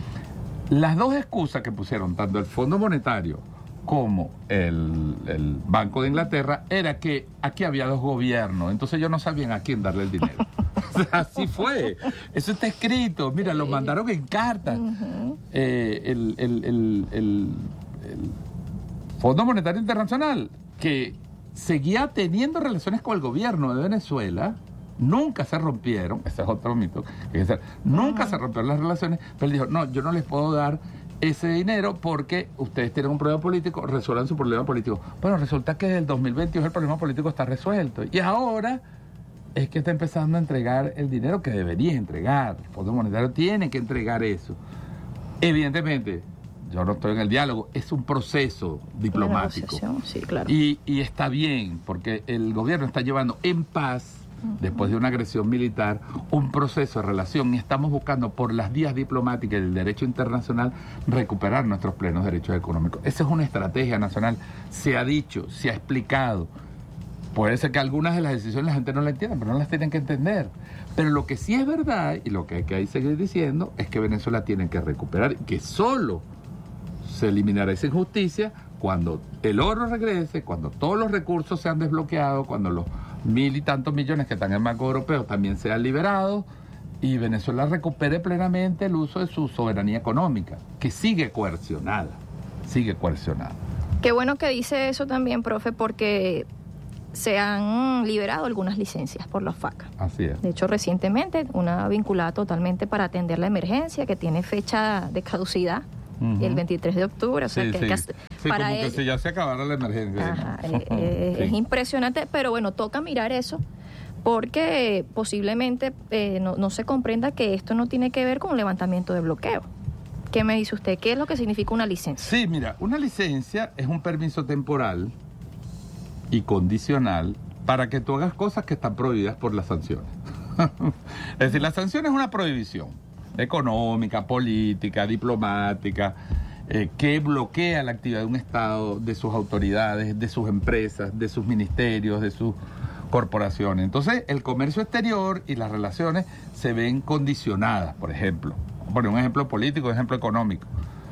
Las dos excusas que pusieron tanto el Fondo Monetario como el, el Banco de Inglaterra era que aquí había dos gobiernos, entonces ellos no sabían a quién darle el dinero. Así fue. Eso está escrito. Mira, lo mandaron en cartas. Uh-huh. Eh, el, el, el, el, el Fondo Monetario Internacional, que seguía teniendo relaciones con el gobierno de Venezuela, nunca se rompieron. Ese es otro mito. Es decir, nunca uh-huh. se rompieron las relaciones, pero él dijo, no, yo no les puedo dar ese dinero porque ustedes tienen un problema político, resuelvan su problema político. Bueno, resulta que desde el dos mil veintidós el problema político está resuelto. Y ahora es que está empezando a entregar el dinero que debería entregar. El Fondo Monetario tiene que entregar eso. Evidentemente, yo no estoy en el diálogo, es un proceso diplomático.
Sí, claro.
Y, y está bien, porque el gobierno está llevando en paz, uh-huh. después de una agresión militar, un proceso de relación, y estamos buscando por las vías diplomáticas y del derecho internacional recuperar nuestros plenos derechos económicos. Esa es una estrategia nacional, se ha dicho, se ha explicado. Puede ser que algunas de las decisiones la gente no la entienda, pero no las tienen que entender. Pero lo que sí es verdad, y lo que hay que seguir diciendo, es que Venezuela tiene que recuperar, que solo se eliminará esa injusticia cuando el oro regrese, cuando todos los recursos sean desbloqueados, cuando los mil y tantos millones que están en el Banco Europeo también sean liberados, y Venezuela recupere plenamente el uso de su soberanía económica, que sigue coercionada, sigue coercionada.
Qué bueno que dice eso también, profe, porque se han liberado algunas licencias por la FACA.
Así es.
De hecho, recientemente, una vinculada totalmente para atender la emergencia, que tiene fecha de caducidad, uh-huh. el veintitrés de octubre. O sea,
sí,
que,
sí.
que
sí,
para
como
él,
que si ya se acabara la emergencia.
Ajá, eh, eh, sí. Es impresionante, pero bueno, toca mirar eso, porque posiblemente eh, no, no se comprenda que esto no tiene que ver con un levantamiento de bloqueo. ¿Qué me dice usted? ¿Qué es lo que significa una licencia?
Sí, mira, una licencia es un permiso temporal y condicional para que tú hagas cosas que están prohibidas por las sanciones. Es decir, la sanción es una prohibición económica, política, diplomática, eh, que bloquea la actividad de un Estado, de sus autoridades, de sus empresas, de sus ministerios, de sus corporaciones. Entonces, el comercio exterior y las relaciones se ven condicionadas, por ejemplo. Bueno, un ejemplo político, un ejemplo económico.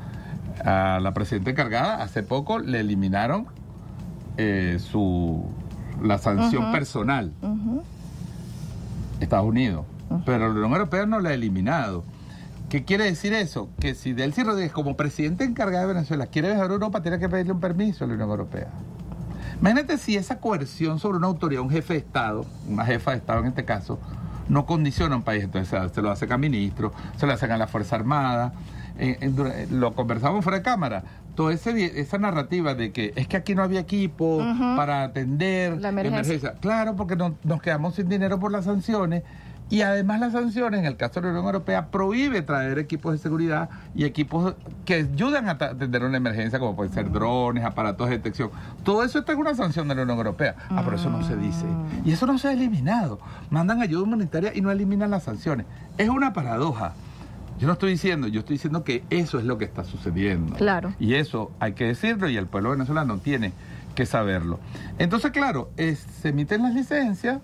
A la presidenta encargada, hace poco le eliminaron eh, su la sanción uh-huh. personal. Uh-huh. Estados Unidos. Uh-huh. Pero la Unión Europea no la ha eliminado. ¿Qué quiere decir eso? Que si Delcy Rodríguez, como presidente encargada de Venezuela, quiere viajar a Europa, tiene que pedirle un permiso a la Unión Europea. Imagínate si esa coerción sobre una autoridad, un jefe de Estado, una jefa de Estado en este caso, no condiciona a un país. Entonces se, se lo hacen a ministros, se lo hacen a la Fuerza Armada. Eh, eh, lo conversamos fuera de cámara. Toda ese, esa narrativa de que es que aquí no había equipo uh-huh. para atender
la emergencia.
emergencia. Claro, porque no, nos quedamos sin dinero por las sanciones. Y además las sanciones, en el caso de la Unión Europea, prohíbe traer equipos de seguridad y equipos que ayudan a atender una emergencia, como pueden ser drones, aparatos de detección. Todo eso está en una sanción de la Unión Europea. Ah, pero eso no se dice. Y eso no se ha eliminado. Mandan ayuda humanitaria y no eliminan las sanciones. Es una paradoja. Yo no estoy diciendo, yo estoy diciendo que eso es lo que está sucediendo.
Claro.
Y eso hay que decirlo y el pueblo venezolano tiene que saberlo. Entonces, claro, es, se emiten las licencias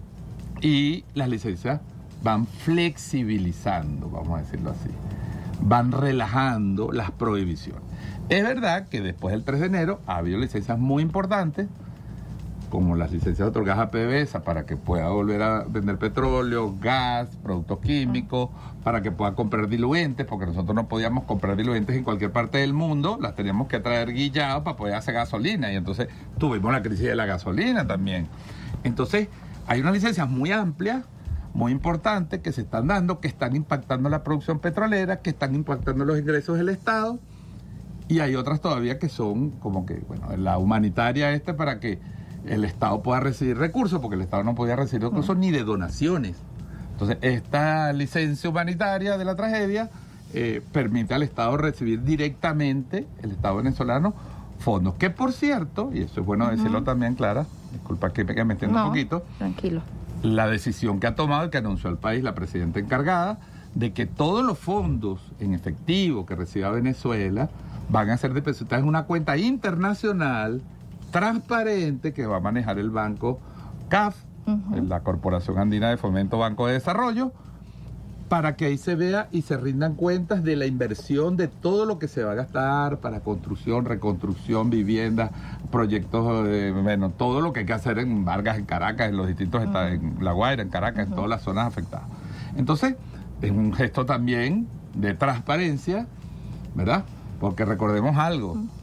y las licencias van flexibilizando, vamos a decirlo así. Van relajando las prohibiciones. Es verdad que después del tres de enero ha habido licencias muy importantes, como las licencias otorgadas a PDVSA para que pueda volver a vender petróleo, gas, productos químicos, para que pueda comprar diluentes, porque nosotros no podíamos comprar diluentes en cualquier parte del mundo, las teníamos que traer guillados para poder hacer gasolina, y entonces tuvimos la crisis de la gasolina también. Entonces, hay unas licencias muy amplias, muy importantes, que se están dando, que están impactando la producción petrolera, que están impactando los ingresos del Estado, y hay otras todavía que son como que, bueno, la humanitaria esta para que el Estado pueda recibir recursos, porque el Estado no podía recibir recursos uh-huh. ni de donaciones. Entonces, esta licencia humanitaria de la tragedia eh, permite al Estado recibir directamente, el Estado venezolano, fondos. Que, por cierto, y eso es bueno uh-huh. decirlo también, Clara, disculpa que me entienda
no,
un poquito.
Tranquilo.
La decisión que ha tomado y que anunció al país la presidenta encargada de que todos los fondos en efectivo que reciba Venezuela van a ser depositados en una cuenta internacional transparente que va a manejar el banco C A F, uh-huh. la Corporación Andina de Fomento Banco de Desarrollo, para que ahí se vea y se rindan cuentas de la inversión de todo lo que se va a gastar para construcción, reconstrucción, vivienda, proyectos, de, bueno, todo lo que hay que hacer en Vargas, en Caracas, en los distintos uh-huh. estados, en La Guaira, en Caracas, uh-huh. en todas las zonas afectadas. Entonces, es un gesto también de transparencia, ¿verdad? Porque recordemos algo, uh-huh.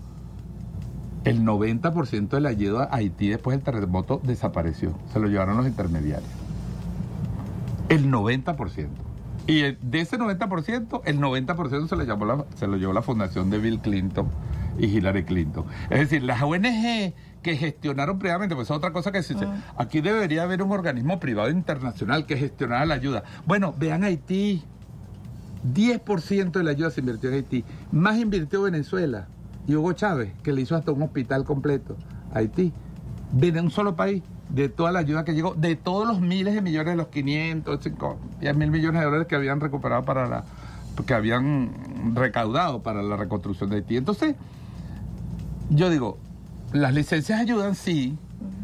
el noventa por ciento de la ayuda a Haití después del terremoto desapareció, se lo llevaron los intermediarios. El noventa por ciento. Y de ese noventa por ciento, el noventa por ciento se lo, llamó la, se lo llevó la fundación de Bill Clinton y Hillary Clinton. Es decir, las O N G que gestionaron previamente, pues es otra cosa que se dice, uh. aquí debería haber un organismo privado internacional que gestionara la ayuda. Bueno, vean Haití, diez por ciento de la ayuda se invirtió en Haití, más invirtió Venezuela y Hugo Chávez, que le hizo hasta un hospital completo a Haití. Ven en un solo país, de toda la ayuda que llegó, de todos los miles de millones, de los quinientos, cinco, diez mil millones de dólares que habían recuperado para la, que habían recaudado para la reconstrucción de Haití. Entonces, yo digo, las licencias ayudan, sí,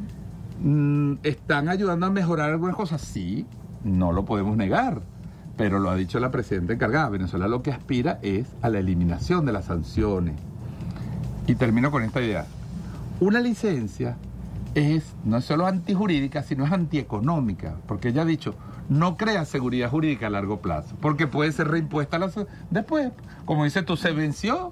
mm, están ayudando a mejorar algunas cosas, sí, no lo podemos negar, pero lo ha dicho la presidenta encargada. Venezuela lo que aspira es a la eliminación de las sanciones. Y termino con esta idea. Una licencia es no es solo antijurídica, sino es antieconómica, porque ella ha dicho, no crea seguridad jurídica a largo plazo, porque puede ser reimpuesta a la, después, como dices tú, se venció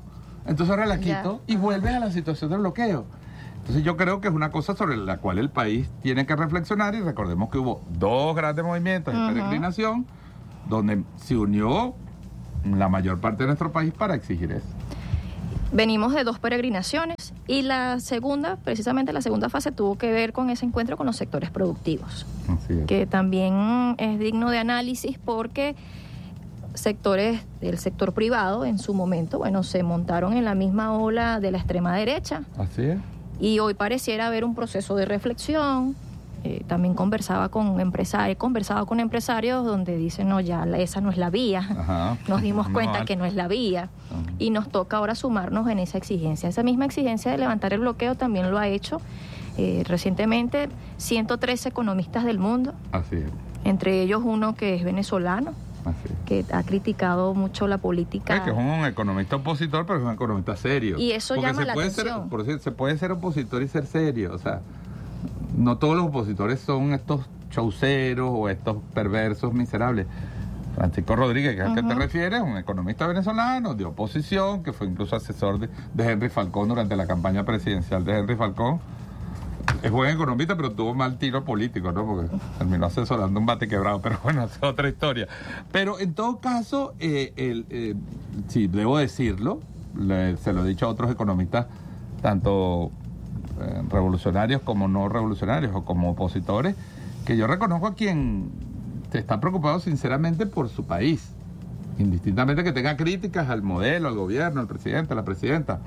entonces ahora la quito ya. Y vuelves a la situación del bloqueo. Entonces yo creo que es una cosa sobre la cual el país tiene que reflexionar, y recordemos que hubo dos grandes movimientos de uh-huh. peregrinación donde se unió la mayor parte de nuestro país para exigir eso.
Venimos de dos peregrinaciones y la segunda, precisamente la segunda fase, tuvo que ver con ese encuentro con los sectores productivos, Así es. que también es digno de análisis porque sectores del sector privado en su momento, bueno, se montaron en la misma ola de la extrema derecha.
Así es.
Y hoy pareciera haber un proceso de reflexión. Eh, también conversaba con empresarios, he conversado con empresarios donde dicen, no, ya la, esa no es la vía. Ajá. Nos dimos cuenta no, que no es la vía. Ajá. Y nos toca ahora sumarnos en esa exigencia. Esa misma exigencia de levantar el bloqueo también lo ha hecho eh, recientemente ciento trece economistas del mundo.
Así es.
Entre ellos uno que es venezolano. Así es. Que ha criticado mucho la política.
Es que es un economista opositor, pero es un economista serio.
Y eso
Porque
llama
se
la
puede
atención.
Ser, por decir, se puede ser opositor y ser serio, o sea, no todos los opositores son estos chauceros o estos perversos miserables. Francisco Rodríguez, que es al uh-huh. que te refieres, un economista venezolano de oposición, que fue incluso asesor de, de Henry Falcón durante la campaña presidencial de Henry Falcón. Es buen economista, pero tuvo mal tiro político, ¿no? Porque terminó asesorando un bate quebrado, pero bueno, esa es otra historia. Pero en todo caso, eh, el, eh, sí, debo decirlo, le, se lo he dicho a otros economistas, tanto eh, revolucionarios como no revolucionarios o como opositores, que yo reconozco a quien está preocupado sinceramente por su país, indistintamente que tenga críticas al modelo, al gobierno, al presidente, a la presidenta.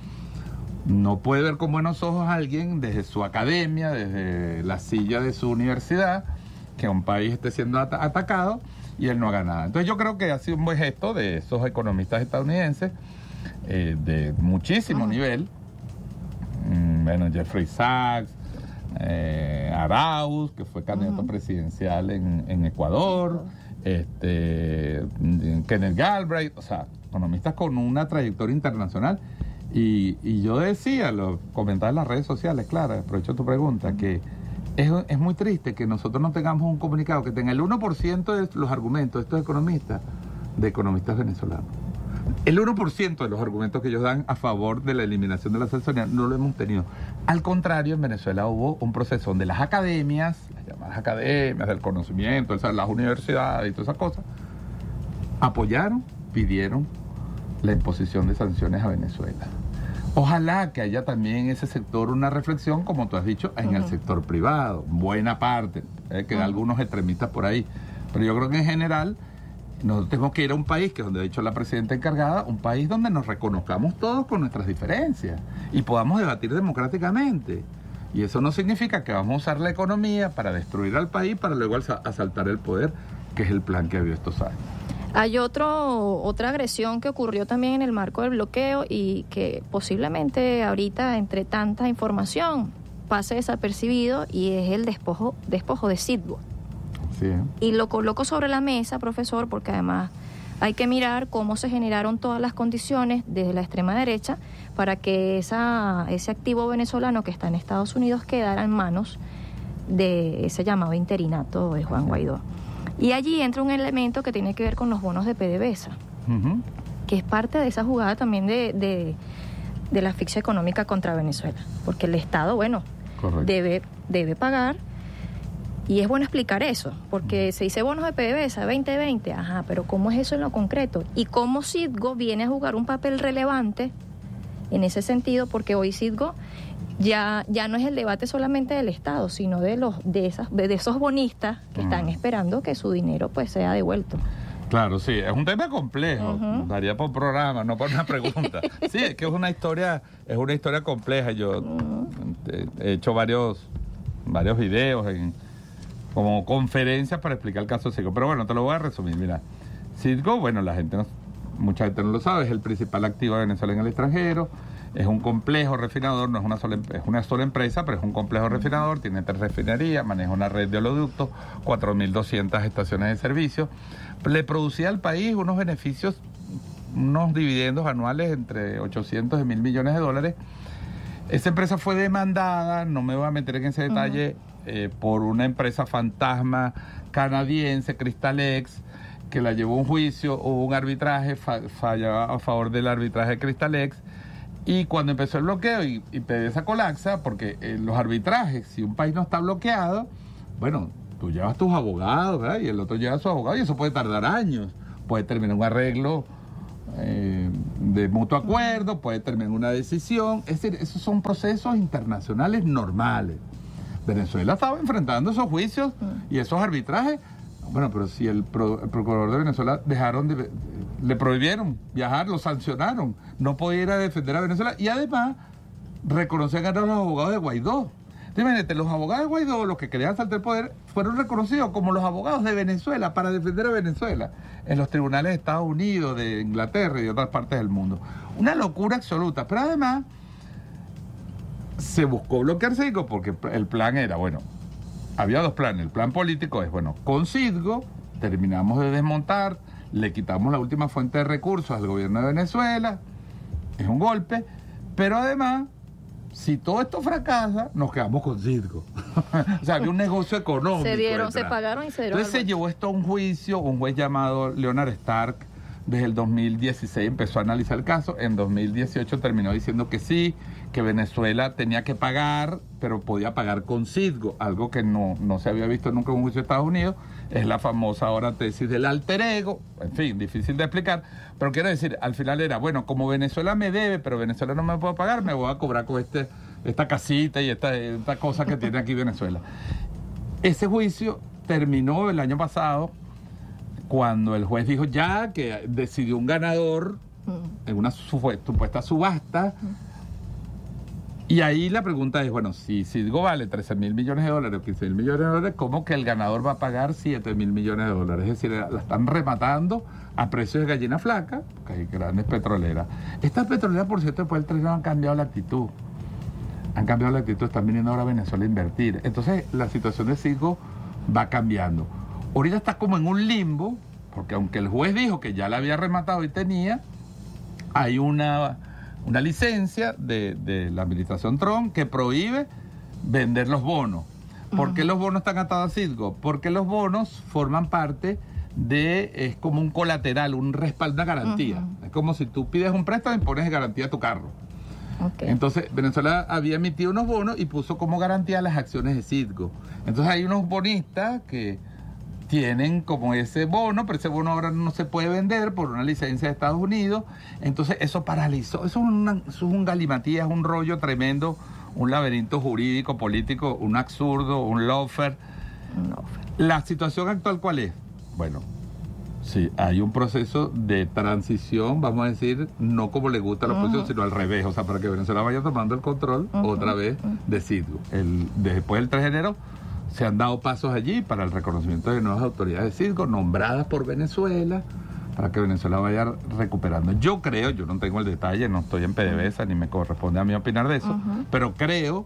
No puede ver con buenos ojos a alguien desde su academia, desde la silla de su universidad, que un país esté siendo at- atacado y él no haga nada. Entonces yo creo que ha sido un buen gesto de esos economistas estadounidenses eh, de muchísimo uh-huh. nivel. Mm, bueno, Jeffrey Sachs, eh, Arauz, que fue candidato uh-huh. presidencial en, en Ecuador, uh-huh. este, Kenneth Galbraith, o sea, economistas con una trayectoria internacional. Y, y yo decía, lo comentaba en las redes sociales, claro, aprovecho tu pregunta, que es, es muy triste que nosotros no tengamos un comunicado que tenga el uno por ciento de los argumentos de estos economistas, de economistas venezolanos. El uno por ciento de los argumentos que ellos dan a favor de la eliminación de la censoría no lo hemos tenido. Al contrario, en Venezuela hubo un proceso donde las academias, las llamadas academias del conocimiento, las universidades y todas esas cosas, apoyaron, pidieron la imposición de sanciones a Venezuela. Ojalá que haya también en ese sector una reflexión, como tú has dicho, en uh-huh. el sector privado, buena parte, eh, que uh-huh. algunos extremistas por ahí. Pero yo creo que en general nosotros tenemos que ir a un país, que es donde ha dicho la presidenta encargada, un país donde nos reconozcamos todos con nuestras diferencias y podamos debatir democráticamente. Y eso no significa que vamos a usar la economía para destruir al país, para luego asaltar el poder, que es el plan que ha habido estos años.
Hay otro, otra agresión que ocurrió también en el marco del bloqueo y que posiblemente ahorita, entre tanta información, pase desapercibido, y es el despojo, despojo de Citgo.
Sí, ¿eh?
Y lo coloco sobre la mesa, profesor, porque además hay que mirar cómo se generaron todas las condiciones desde la extrema derecha para que esa, ese activo venezolano que está en Estados Unidos quedara en manos de ese llamado interinato de Juan Guaidó. Y allí entra un elemento que tiene que ver con los bonos de PDVSA, uh-huh. que es parte de esa jugada también de, de, de la asfixia económica contra Venezuela. Porque el Estado, bueno, debe, debe pagar, y es bueno explicar eso, porque se dice bonos de PDVSA veinte veinte, ajá, pero ¿cómo es eso en lo concreto? Y cómo Citgo viene a jugar un papel relevante en ese sentido, porque hoy Citgo Ya, ya no es el debate solamente del Estado, sino de los de esas de esos bonistas que uh-huh. están esperando que su dinero pues sea devuelto.
Claro, sí, es un tema complejo, uh-huh. daría por programa, no por una pregunta. Sí, es que es una historia, es una historia compleja. Yo uh-huh. he hecho varios varios videos en, como conferencias para explicar el caso de Citgo, pero bueno, te lo voy a resumir. Mira, Citgo, bueno, la gente no, mucha gente no lo sabe, es el principal activo de Venezuela en el extranjero. Es un complejo refinador, no es una sola, es una sola empresa, pero es un complejo refinador, tiene tres refinerías, maneja una red de oleoductos, cuatro mil doscientas estaciones de servicio. Le producía al país unos beneficios, unos dividendos anuales entre ochocientos y mil millones de dólares. Esa empresa fue demandada, no me voy a meter en ese detalle, uh-huh. eh, por una empresa fantasma canadiense, Crystalex, que la llevó a un juicio, hubo un arbitraje, fa- falló a favor del arbitraje de Crystalex. Y cuando empezó el bloqueo y, y PDVSA colapsa, porque eh, los arbitrajes, si un país no está bloqueado, bueno, tú llevas tus abogados, ¿verdad? Y el otro lleva a su abogado y eso puede tardar años. Puede terminar un arreglo eh, de mutuo acuerdo, puede terminar una decisión. Es decir, esos son procesos internacionales normales. Venezuela estaba enfrentando esos juicios y esos arbitrajes. Bueno, pero si el, pro, el procurador de Venezuela dejaron de, le prohibieron viajar, lo sancionaron, no podía ir a defender a Venezuela y además reconocían a los abogados de Guaidó. Imagínate, los abogados de Guaidó, los que querían saltar el poder, fueron reconocidos como los abogados de Venezuela para defender a Venezuela en los tribunales de Estados Unidos, de Inglaterra y de otras partes del mundo. Una locura absoluta, pero además se buscó bloquear Citgo porque el plan era, bueno, había dos planes. El plan político es, bueno, con Citgo terminamos de desmontar, le quitamos la última fuente de recursos al gobierno de Venezuela, es un golpe, pero además, si todo esto fracasa, nos quedamos con Citgo. O sea, había un negocio económico.
Se dieron,
detrás.
se pagaron y se dieron.
Entonces se llevó esto a un juicio, un juez llamado Leonard Stark, desde el dos mil dieciséis empezó a analizar el caso, en dos mil dieciocho terminó diciendo que sí, que Venezuela tenía que pagar, pero podía pagar con Citgo, algo que no, no se había visto nunca en un juicio de Estados Unidos, es la famosa ahora tesis del alter ego, en fin, difícil de explicar, pero quiero decir, al final era, bueno, como Venezuela me debe, pero Venezuela no me puede pagar, me voy a cobrar con este, esta casita y esta, esta cosa que tiene aquí Venezuela. Ese juicio terminó el año pasado, cuando el juez dijo ya que decidió un ganador en una supuesta subasta. Y ahí la pregunta es, bueno, si Citgo vale trece mil millones de dólares o quince mil millones de dólares, ¿cómo que el ganador va a pagar siete mil millones de dólares? Es decir, la están rematando a precios de gallina flaca, que hay grandes petroleras. Estas petroleras, por cierto, después del tren han cambiado la actitud. Han cambiado la actitud, están viniendo ahora a Venezuela a invertir. Entonces, la situación de Citgo va cambiando. Ahorita está como en un limbo, porque aunque el juez dijo que ya la había rematado y tenía, hay una, una licencia de, de la administración Trump que prohíbe vender los bonos. ¿Por qué los bonos están atados a Citgo? Porque los bonos forman parte de, es como un colateral, un respaldo, una garantía. Uh-huh. Es como si tú pides un préstamo y pones garantía a tu carro. Okay. Entonces, Venezuela había emitido unos bonos y puso como garantía las acciones de Citgo. Entonces hay unos bonistas que tienen como ese bono, pero ese bono ahora no se puede vender por una licencia de Estados Unidos. Entonces eso paralizó, eso es, una, eso es un galimatías, un rollo tremendo, un laberinto jurídico, político, un absurdo, un lawfare. La situación actual, ¿cuál es? Bueno, sí, hay un proceso de transición, vamos a decir, no como le gusta a los uh-huh. procesos, sino al revés, o sea, para que Venezuela vaya tomando el control uh-huh. otra vez uh-huh. de Citgo. El, después del tres de enero se han dado pasos allí para el reconocimiento de nuevas autoridades de Citgo, nombradas por Venezuela, para que Venezuela vaya recuperando. Yo creo, yo no tengo el detalle, no estoy en PDVSA, ni me corresponde a mí opinar de eso, uh-huh. pero creo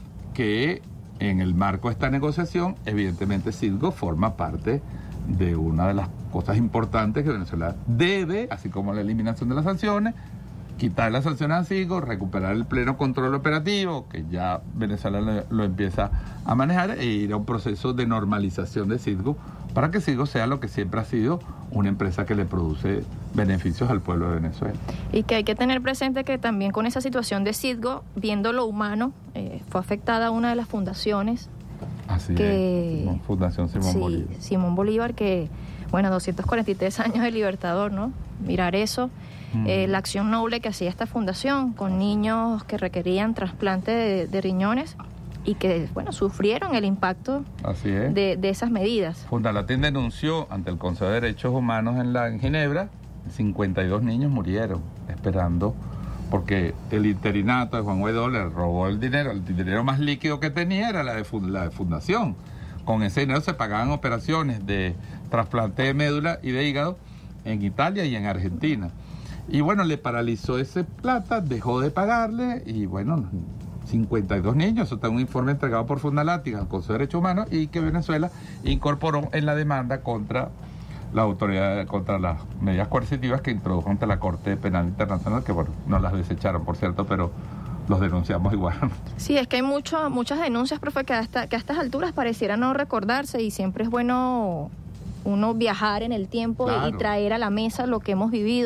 que en el marco de esta negociación, evidentemente Citgo forma parte de una de las cosas importantes que Venezuela debe, así como la eliminación de las sanciones, quitar las sanciones a Citgo, recuperar el pleno control operativo, que ya Venezuela lo, lo empieza a manejar, e ir a un proceso de normalización de Citgo, para que Citgo sea lo que siempre ha sido, una empresa que le produce beneficios al pueblo de Venezuela.
Y que hay que tener presente que también con esa situación de Citgo, viendo lo humano, eh, fue afectada una de las fundaciones.
Así
que,
es, Fundación Simón
sí,
Bolívar.
Simón Bolívar, que, bueno, doscientos cuarenta y tres años de Libertador, ¿no? Mirar eso. Eh, la acción noble que hacía esta fundación con niños que requerían trasplante de, de riñones y que, bueno, sufrieron el impacto
Así es.
de, de esas medidas.
Fundalatin denunció ante el Consejo de Derechos Humanos en, la, en Ginebra, cincuenta y dos niños murieron esperando, porque el interinato de Juan Guaidó le robó el dinero, el dinero más líquido que tenía era la de, la de fundación. Con ese dinero se pagaban operaciones de trasplante de médula y de hígado en Italia y en Argentina. Y bueno, le paralizó ese plata, dejó de pagarle y bueno, cincuenta y dos niños, eso está en un informe entregado por Fundalatin al Consejo de Derechos Humanos y que Venezuela incorporó en la demanda contra la autoridad, contra las medidas coercitivas que introdujo ante la Corte Penal Internacional, que bueno, no las desecharon, por cierto, pero los denunciamos igual.
Sí, es que hay mucho, muchas denuncias, profe, que a, esta, que a estas alturas pareciera no recordarse y siempre es bueno uno viajar en el tiempo claro. y traer a la mesa lo que hemos vivido.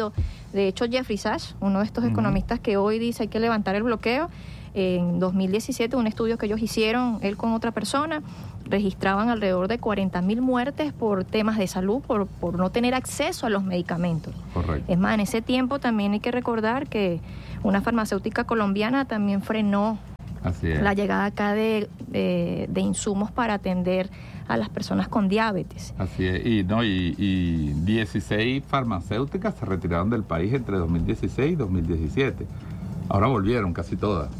De hecho, Jeffrey Sachs, uno de estos uh-huh. economistas que hoy dice hay que levantar el bloqueo, en dos mil diecisiete, un estudio que ellos hicieron, él con otra persona, registraban alrededor de cuarenta mil muertes por temas de salud, por, por no tener acceso a los medicamentos.
Correcto.
Es más, en ese tiempo también hay que recordar que una farmacéutica colombiana también frenó
Así es.
la llegada acá de, de, de insumos para atender a las personas con diabetes.
Así es, y, no, y, y dieciséis farmacéuticas se retiraron del país entre dos mil dieciséis y dos mil diecisiete. Ahora volvieron casi todas.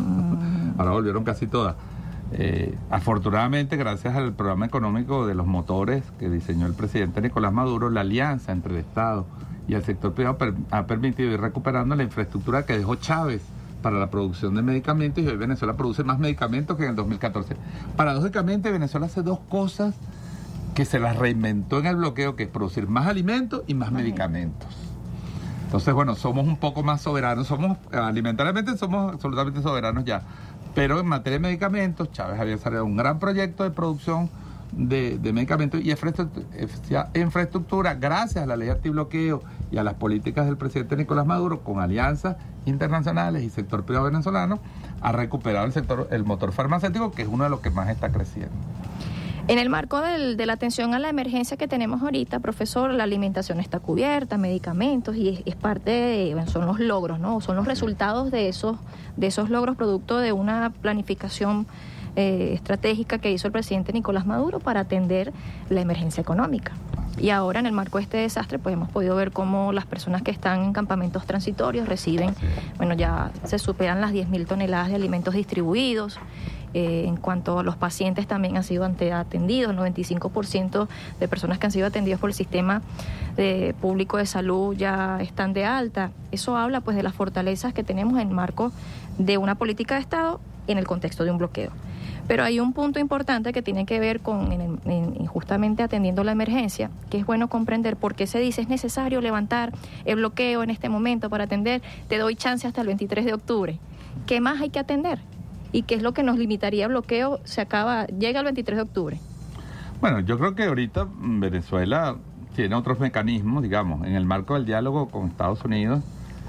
Mm. Ahora volvieron casi todas. Eh, afortunadamente, gracias al programa económico de los motores que diseñó el presidente Nicolás Maduro, la alianza entre el Estado y el sector privado per, ha permitido ir recuperando la infraestructura que dejó Chávez para la producción de medicamentos, y hoy Venezuela produce más medicamentos que en el dos mil catorce. Paradójicamente, Venezuela hace dos cosas que se las reinventó en el bloqueo, que es producir más alimentos y más Ay. medicamentos. Entonces, bueno, somos un poco más soberanos, somos alimentariamente somos absolutamente soberanos ya, pero en materia de medicamentos, Chávez había salido un gran proyecto de producción de, de medicamentos y infraestructura, gracias a la ley antibloqueo y a las políticas del presidente Nicolás Maduro, con alianzas internacionales y sector privado venezolano, ha recuperado el sector, el motor farmacéutico, que es uno de los que más está creciendo.
En el marco del, de la atención a la emergencia que tenemos ahorita, profesor, la alimentación está cubierta, medicamentos, y es, es parte de, bueno, son los logros, ¿no? Son los resultados de esos, de esos logros producto de una planificación eh, estratégica que hizo el presidente Nicolás Maduro para atender la emergencia económica. Y ahora, en el marco de este desastre, pues hemos podido ver cómo las personas que están en campamentos transitorios reciben, bueno, ya se superan las diez mil toneladas de alimentos distribuidos. Eh, en cuanto a los pacientes, también han sido atendidos, el noventa y cinco por ciento de personas que han sido atendidas por el sistema de, público de salud ya están de alta. Eso habla pues de las fortalezas que tenemos en el marco de una política de Estado en el contexto de un bloqueo. Pero hay un punto importante que tiene que ver con en, en, justamente atendiendo la emergencia, que es bueno comprender por qué se dice es necesario levantar el bloqueo en este momento para atender, te doy chance hasta el veintitrés de octubre. ¿Qué más hay que atender? ¿Y qué es lo que nos limitaría el bloqueo? Se acaba, llega el veintitrés de octubre.
Bueno, yo creo que ahorita Venezuela tiene otros mecanismos, digamos, en el marco del diálogo con Estados Unidos,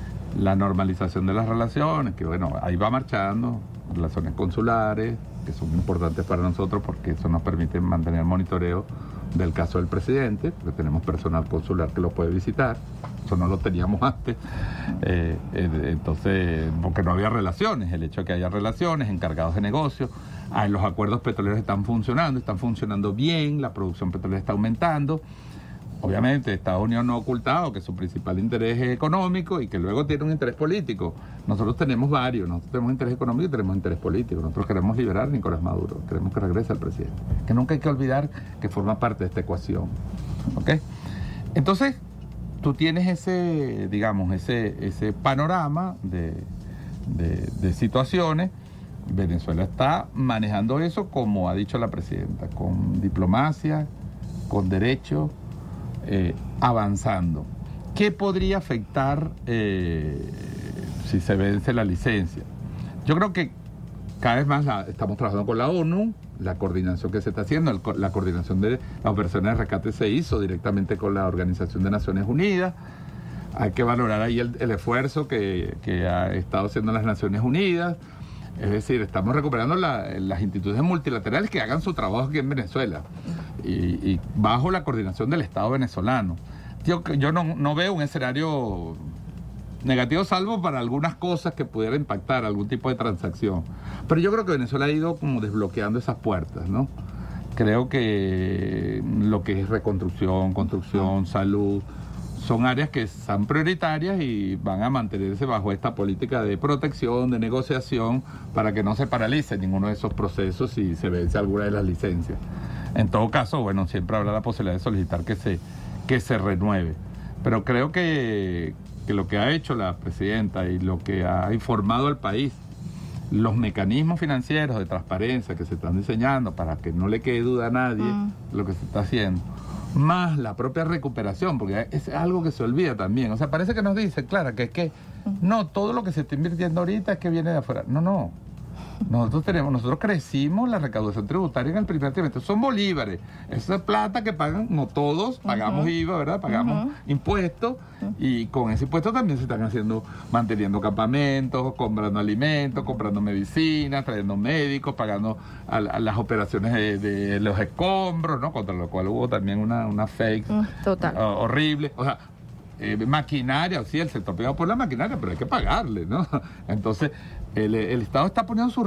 la normalización de las relaciones, que bueno, ahí va marchando, relaciones consulares, que son importantes para nosotros porque eso nos permite mantener el monitoreo del caso del presidente, porque tenemos personal consular que lo puede visitar. Eso no lo teníamos antes, eh, eh, entonces, porque no había relaciones. El hecho de que haya relaciones, encargados de negocios, ah, los acuerdos petroleros están funcionando, están funcionando bien, la producción petrolera está aumentando. Obviamente Estados Unidos no ha ocultado que su principal interés es económico y que luego tiene un interés político. Nosotros tenemos varios, nosotros tenemos interés económico y tenemos interés político. Nosotros queremos liberar a Nicolás Maduro, queremos que regrese al presidente. Que nunca hay que olvidar que forma parte de esta ecuación. ¿Ok? Entonces, tú tienes ese, digamos, ese, ese panorama de, de, de situaciones. Venezuela está manejando eso, como ha dicho la presidenta, con diplomacia, con derecho, Eh, avanzando. ¿Qué podría afectar eh, si se vence la licencia? Yo creo que cada vez más la, estamos trabajando con la ONU, la coordinación que se está haciendo, el, la coordinación de las operaciones de rescate se hizo directamente con la Organización de Naciones Unidas. Hay que valorar ahí el, el esfuerzo que, que ha estado haciendo las Naciones Unidas. Es decir, estamos recuperando la, las instituciones multilaterales que hagan su trabajo aquí en Venezuela y, y bajo la coordinación del Estado venezolano. Yo, yo no, no veo un escenario negativo, salvo para algunas cosas que pudiera impactar algún tipo de transacción. Pero yo creo que Venezuela ha ido como desbloqueando esas puertas, ¿no? Creo que lo que es reconstrucción, construcción, salud, son áreas que son prioritarias y van a mantenerse bajo esta política de protección, de negociación, para que no se paralice ninguno de esos procesos si se vence alguna de las licencias. En todo caso, bueno, siempre habrá la posibilidad de solicitar que se, que se renueve. Pero creo que, que lo que ha hecho la presidenta y lo que ha informado al país, los mecanismos financieros de transparencia que se están diseñando para que no le quede duda a nadie mm. lo que se está haciendo, más la propia recuperación, porque es algo que se olvida también. O sea, parece que nos dice, Clara, que es que no, todo lo que se está invirtiendo ahorita es que viene de afuera. No, no. Nosotros tenemos, nosotros crecimos la recaudación tributaria en el primer trimestre. Son bolívares. Esa es plata que pagan, no todos, pagamos uh-huh. I V A, ¿verdad? Pagamos uh-huh. impuestos. Uh-huh. Y con ese impuesto también se están haciendo, manteniendo campamentos, comprando alimentos, comprando medicinas, trayendo médicos, pagando a, a las operaciones de, de los escombros, ¿no? Contra lo cual hubo también una, una fake uh,
Total.
Uh, horrible. O sea, eh, maquinaria, sí, el sector privado por la maquinaria, pero hay que pagarle, ¿no? Entonces, el, el Estado está poniendo sus